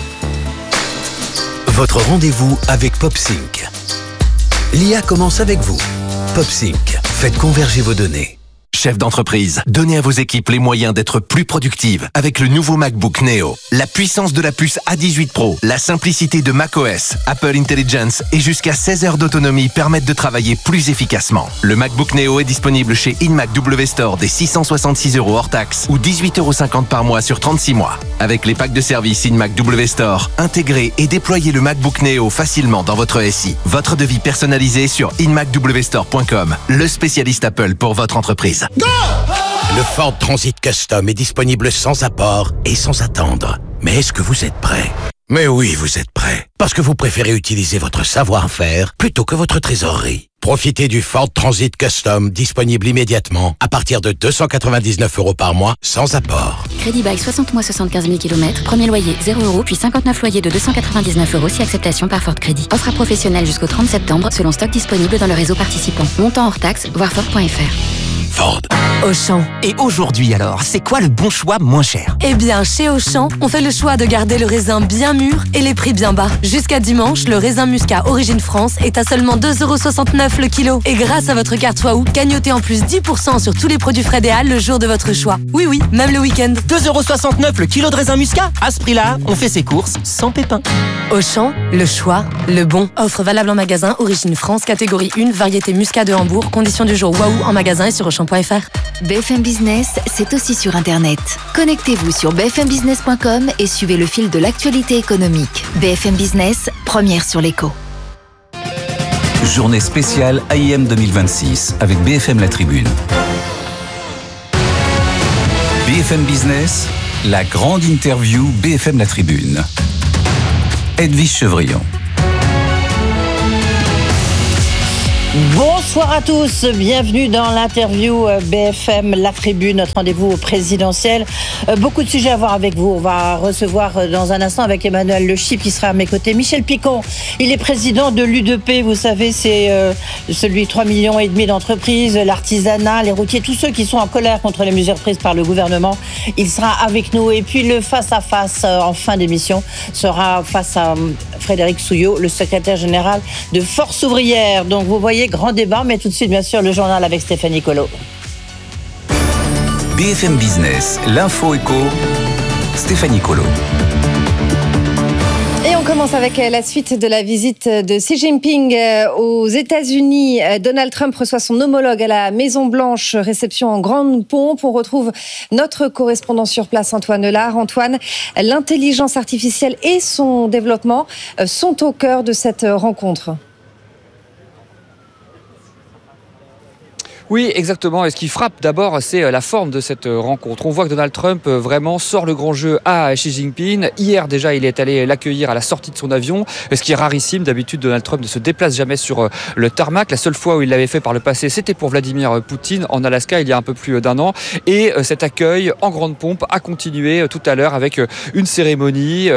Votre rendez-vous avec PopSync. L'I A commence avec vous. PopSync, faites converger vos données. chefs d'entreprise. Donnez à vos équipes les moyens d'être plus productives avec le nouveau MacBook Neo. La puissance de la puce A dix-huit Pro, la simplicité de macOS, Apple Intelligence et jusqu'à seize heures d'autonomie permettent de travailler plus efficacement. Le MacBook Neo est disponible chez InMac W Store dès six cent soixante-six euros hors taxe ou dix-huit euros cinquante par mois sur trente-six mois. Avec les packs de service InMac W Store, intégrez et déployez le MacBook Neo facilement dans votre S I. Votre devis personnalisé sur in mac w store point com, le spécialiste Apple pour votre entreprise. Go! Le Ford Transit Custom est disponible sans apport et sans attendre. Mais est-ce que vous êtes prêt? Mais oui, vous êtes prêt. Parce que vous préférez utiliser votre savoir-faire plutôt que votre trésorerie. Profitez du Ford Transit Custom disponible immédiatement à partir de deux cent quatre-vingt-dix-neuf euros par mois sans apport. Crédit bail soixante mois, soixante-quinze mille kilomètres. Premier loyer zéro euros, puis cinquante-neuf loyers de deux cent quatre-vingt-dix-neuf euros si acceptation par Ford Crédit. Offre à professionnels jusqu'au trente septembre selon stock disponible dans le réseau participant. Montant hors taxe, voir Ford point F R. Ford. Auchan. Et aujourd'hui alors, c'est quoi le bon choix moins cher? Eh bien, chez Auchan, on fait le choix de garder le raisin bien mûr et les prix bien bas. Jusqu'à dimanche, le raisin Muscat Origine France est à seulement deux euros soixante-neuf le kilo. Et grâce à votre carte Waouh, gagnotez en plus dix pour cent sur tous les produits frais Déal le jour de votre choix. Oui, oui, même le week-end. deux euros soixante-neuf le kilo de raisin Muscat. À ce prix-là, on fait ses courses sans pépin. Auchan, le choix, le bon. Offre valable en magasin Origine France, catégorie un, variété Muscat de Hambourg. Conditions du jour Waouh en magasin et sur auchan point F R. B F M Business, c'est aussi sur Internet. Connectez-vous sur b f m business point com et suivez le fil de l'actualité économique. B F M Business, première sur l'écho. Journée spéciale A I M deux mille vingt-six avec B F M La Tribune. B F M Business, la grande interview B F M La Tribune. Edwige Chevrillon. Bonsoir à tous, bienvenue dans l'interview B F M La Tribune, notre rendez-vous présidentiel. Beaucoup de sujets à voir avec vous. On va recevoir dans un instant avec Emmanuel Le Chypre qui sera à mes côtés. Michel Picon, il est président de l'U D P, vous savez, c'est euh, celui trois millions et demi d'entreprises, l'artisanat, les routiers, tous ceux qui sont en colère contre les mesures prises par le gouvernement. Il sera avec nous. Et puis le face-à-face euh, en fin d'émission sera face à euh, Frédéric Souillot, le secrétaire général de Force Ouvrière. Donc vous voyez, grand débat, mais tout de suite, bien sûr, le journal avec Stéphanie Colo. B F M Business, l'info éco, Stéphanie Colo. Et on commence avec la suite de la visite de Xi Jinping aux États-Unis. Donald Trump reçoit son homologue à la Maison-Blanche, réception en grande pompe. On retrouve notre correspondant sur place, Antoine Lard. Antoine, l'intelligence artificielle et son développement sont au cœur de cette rencontre. Oui, exactement. Et ce qui frappe d'abord, c'est la forme de cette rencontre. On voit que Donald Trump vraiment sort le grand jeu à Xi Jinping. Hier, déjà, il est allé l'accueillir à la sortie de son avion, ce qui est rarissime. D'habitude, Donald Trump ne se déplace jamais sur le tarmac. La seule fois où il l'avait fait par le passé, c'était pour Vladimir Poutine en Alaska, il y a un peu plus d'un an. Et cet accueil en grande pompe a continué tout à l'heure avec une cérémonie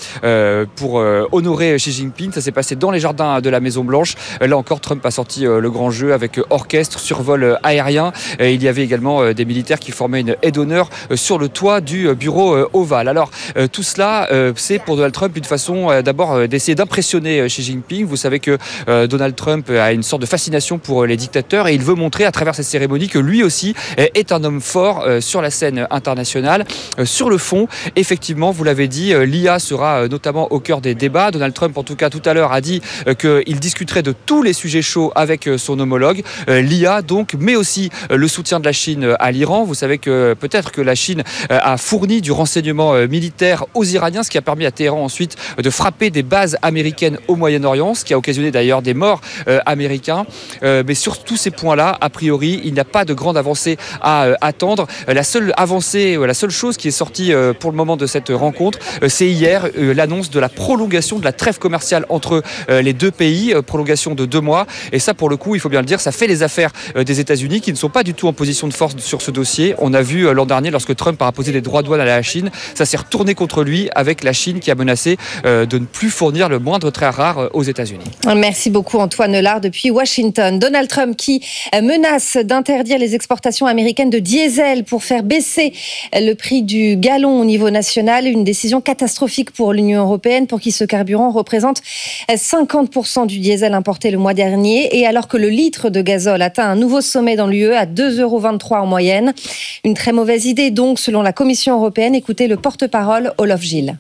pour honorer Xi Jinping. Ça s'est passé dans les jardins de la Maison-Blanche. Là encore, Trump a sorti le grand jeu avec orchestre, survol aérien. Il y avait également des militaires qui formaient une haie d'honneur sur le toit du bureau ovale. Alors tout cela, c'est pour Donald Trump une façon d'abord d'essayer d'impressionner Xi Jinping. Vous savez que Donald Trump a une sorte de fascination pour les dictateurs et il veut montrer à travers cette cérémonie que lui aussi est un homme fort sur la scène internationale. Sur le fond, effectivement, vous l'avez dit, l'I A sera notamment au cœur des débats. Donald Trump, en tout cas tout à l'heure, a dit qu'il discuterait de tous les sujets chauds avec son homologue. L'I A donc, mais aussi le soutien de la Chine à l'Iran. Vous savez que peut-être que la Chine a fourni du renseignement militaire aux Iraniens, ce qui a permis à Téhéran ensuite de frapper des bases américaines au Moyen-Orient, ce qui a occasionné d'ailleurs des morts américains. Mais sur tous ces points-là, a priori, il n'y a pas de grande avancée à attendre. La seule avancée, la seule chose qui est sortie pour le moment de cette rencontre, c'est hier l'annonce de la prolongation de la trêve commerciale entre les deux pays, prolongation de deux mois. Et ça, pour le coup, il faut bien le dire, ça fait les affaires des États-Unis qui ne sont pas du tout en position de force sur ce dossier. On a vu l'an dernier, lorsque Trump a imposé des droits de douane à la Chine, ça s'est retourné contre lui avec la Chine qui a menacé de ne plus fournir le moindre trait rare aux États-Unis. Merci beaucoup Antoine Lard depuis Washington. Donald Trump qui menace d'interdire les exportations américaines de diesel pour faire baisser le prix du gallon au niveau national. Une décision catastrophique pour l'Union européenne pour qui ce carburant représente cinquante pour cent du diesel importé le mois dernier. Et alors que le litre de gazole atteint un nouveau consommait dans l'U E à deux euros vingt-trois en moyenne. Une très mauvaise idée donc selon la Commission européenne. Écoutez le porte-parole Olof Gilles.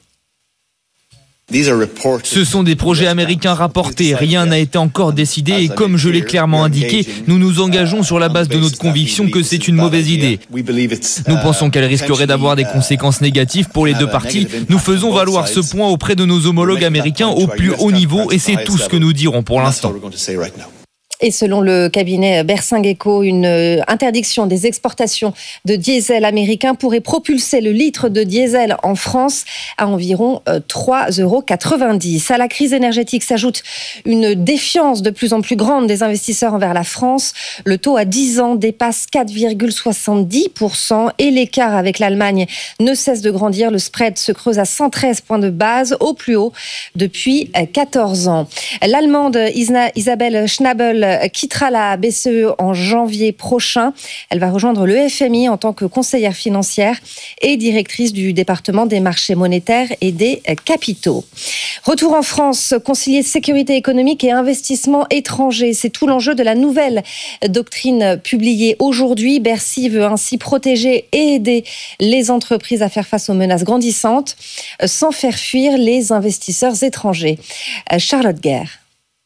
Ce sont des projets américains rapportés, rien n'a été encore décidé et comme je l'ai clairement indiqué, nous nous engageons sur la base de notre conviction que c'est une mauvaise idée. Nous pensons qu'elle risquerait d'avoir des conséquences négatives pour les deux parties. Nous faisons valoir ce point auprès de nos homologues américains au plus haut niveau et c'est tout ce que nous dirons pour l'instant. Et selon le cabinet Bersingeco, une interdiction des exportations de diesel américain pourrait propulser le litre de diesel en France à environ trois euros quatre-vingt-dix. À la crise énergétique s'ajoute une défiance de plus en plus grande des investisseurs envers la France. Le taux à dix ans dépasse quatre virgule soixante-dix pour cent et l'écart avec l'Allemagne ne cesse de grandir. Le spread se creuse à cent treize points de base, au plus haut depuis quatorze ans. L'Allemande Isabelle Schnabel quittera la B C E en janvier prochain. Elle va rejoindre le F M I en tant que conseillère financière et directrice du département des marchés monétaires et des capitaux. Retour en France, concilier sécurité économique et investissement étranger. C'est tout l'enjeu de la nouvelle doctrine publiée aujourd'hui. Bercy veut ainsi protéger et aider les entreprises à faire face aux menaces grandissantes sans faire fuir les investisseurs étrangers. Charlotte Guerre.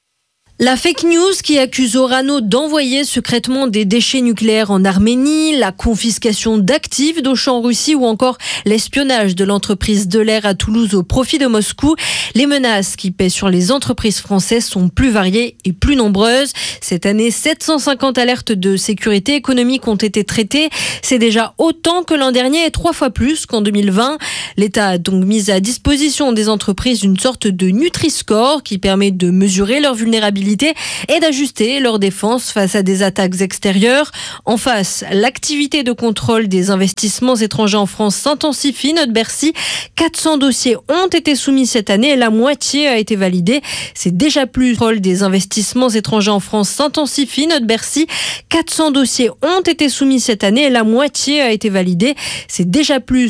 La fake news qui accuse Orano d'envoyer secrètement des déchets nucléaires en Arménie, la confiscation d'actifs d'Auchan en Russie ou encore l'espionnage de l'entreprise Delair à Toulouse au profit de Moscou. Les menaces qui pèsent sur les entreprises françaises sont plus variées et plus nombreuses. Cette année, sept cent cinquante alertes de sécurité économique ont été traitées. C'est déjà autant que l'an dernier et trois fois plus qu'en deux mille vingt. L'État a donc mis à disposition des entreprises une sorte de Nutri-Score qui permet de mesurer leur vulnérabilité et d'ajuster leur défense face à des attaques extérieures. En face, l'activité de contrôle des investissements étrangers en France s'intensifie, note Bercy. quatre cents dossiers ont été soumis cette année et la moitié a été validée. C'est déjà plus. Le contrôle des investissements étrangers en France s'intensifie, note Bercy. quatre cents dossiers ont été soumis cette année et la moitié a été validée. C'est déjà plus.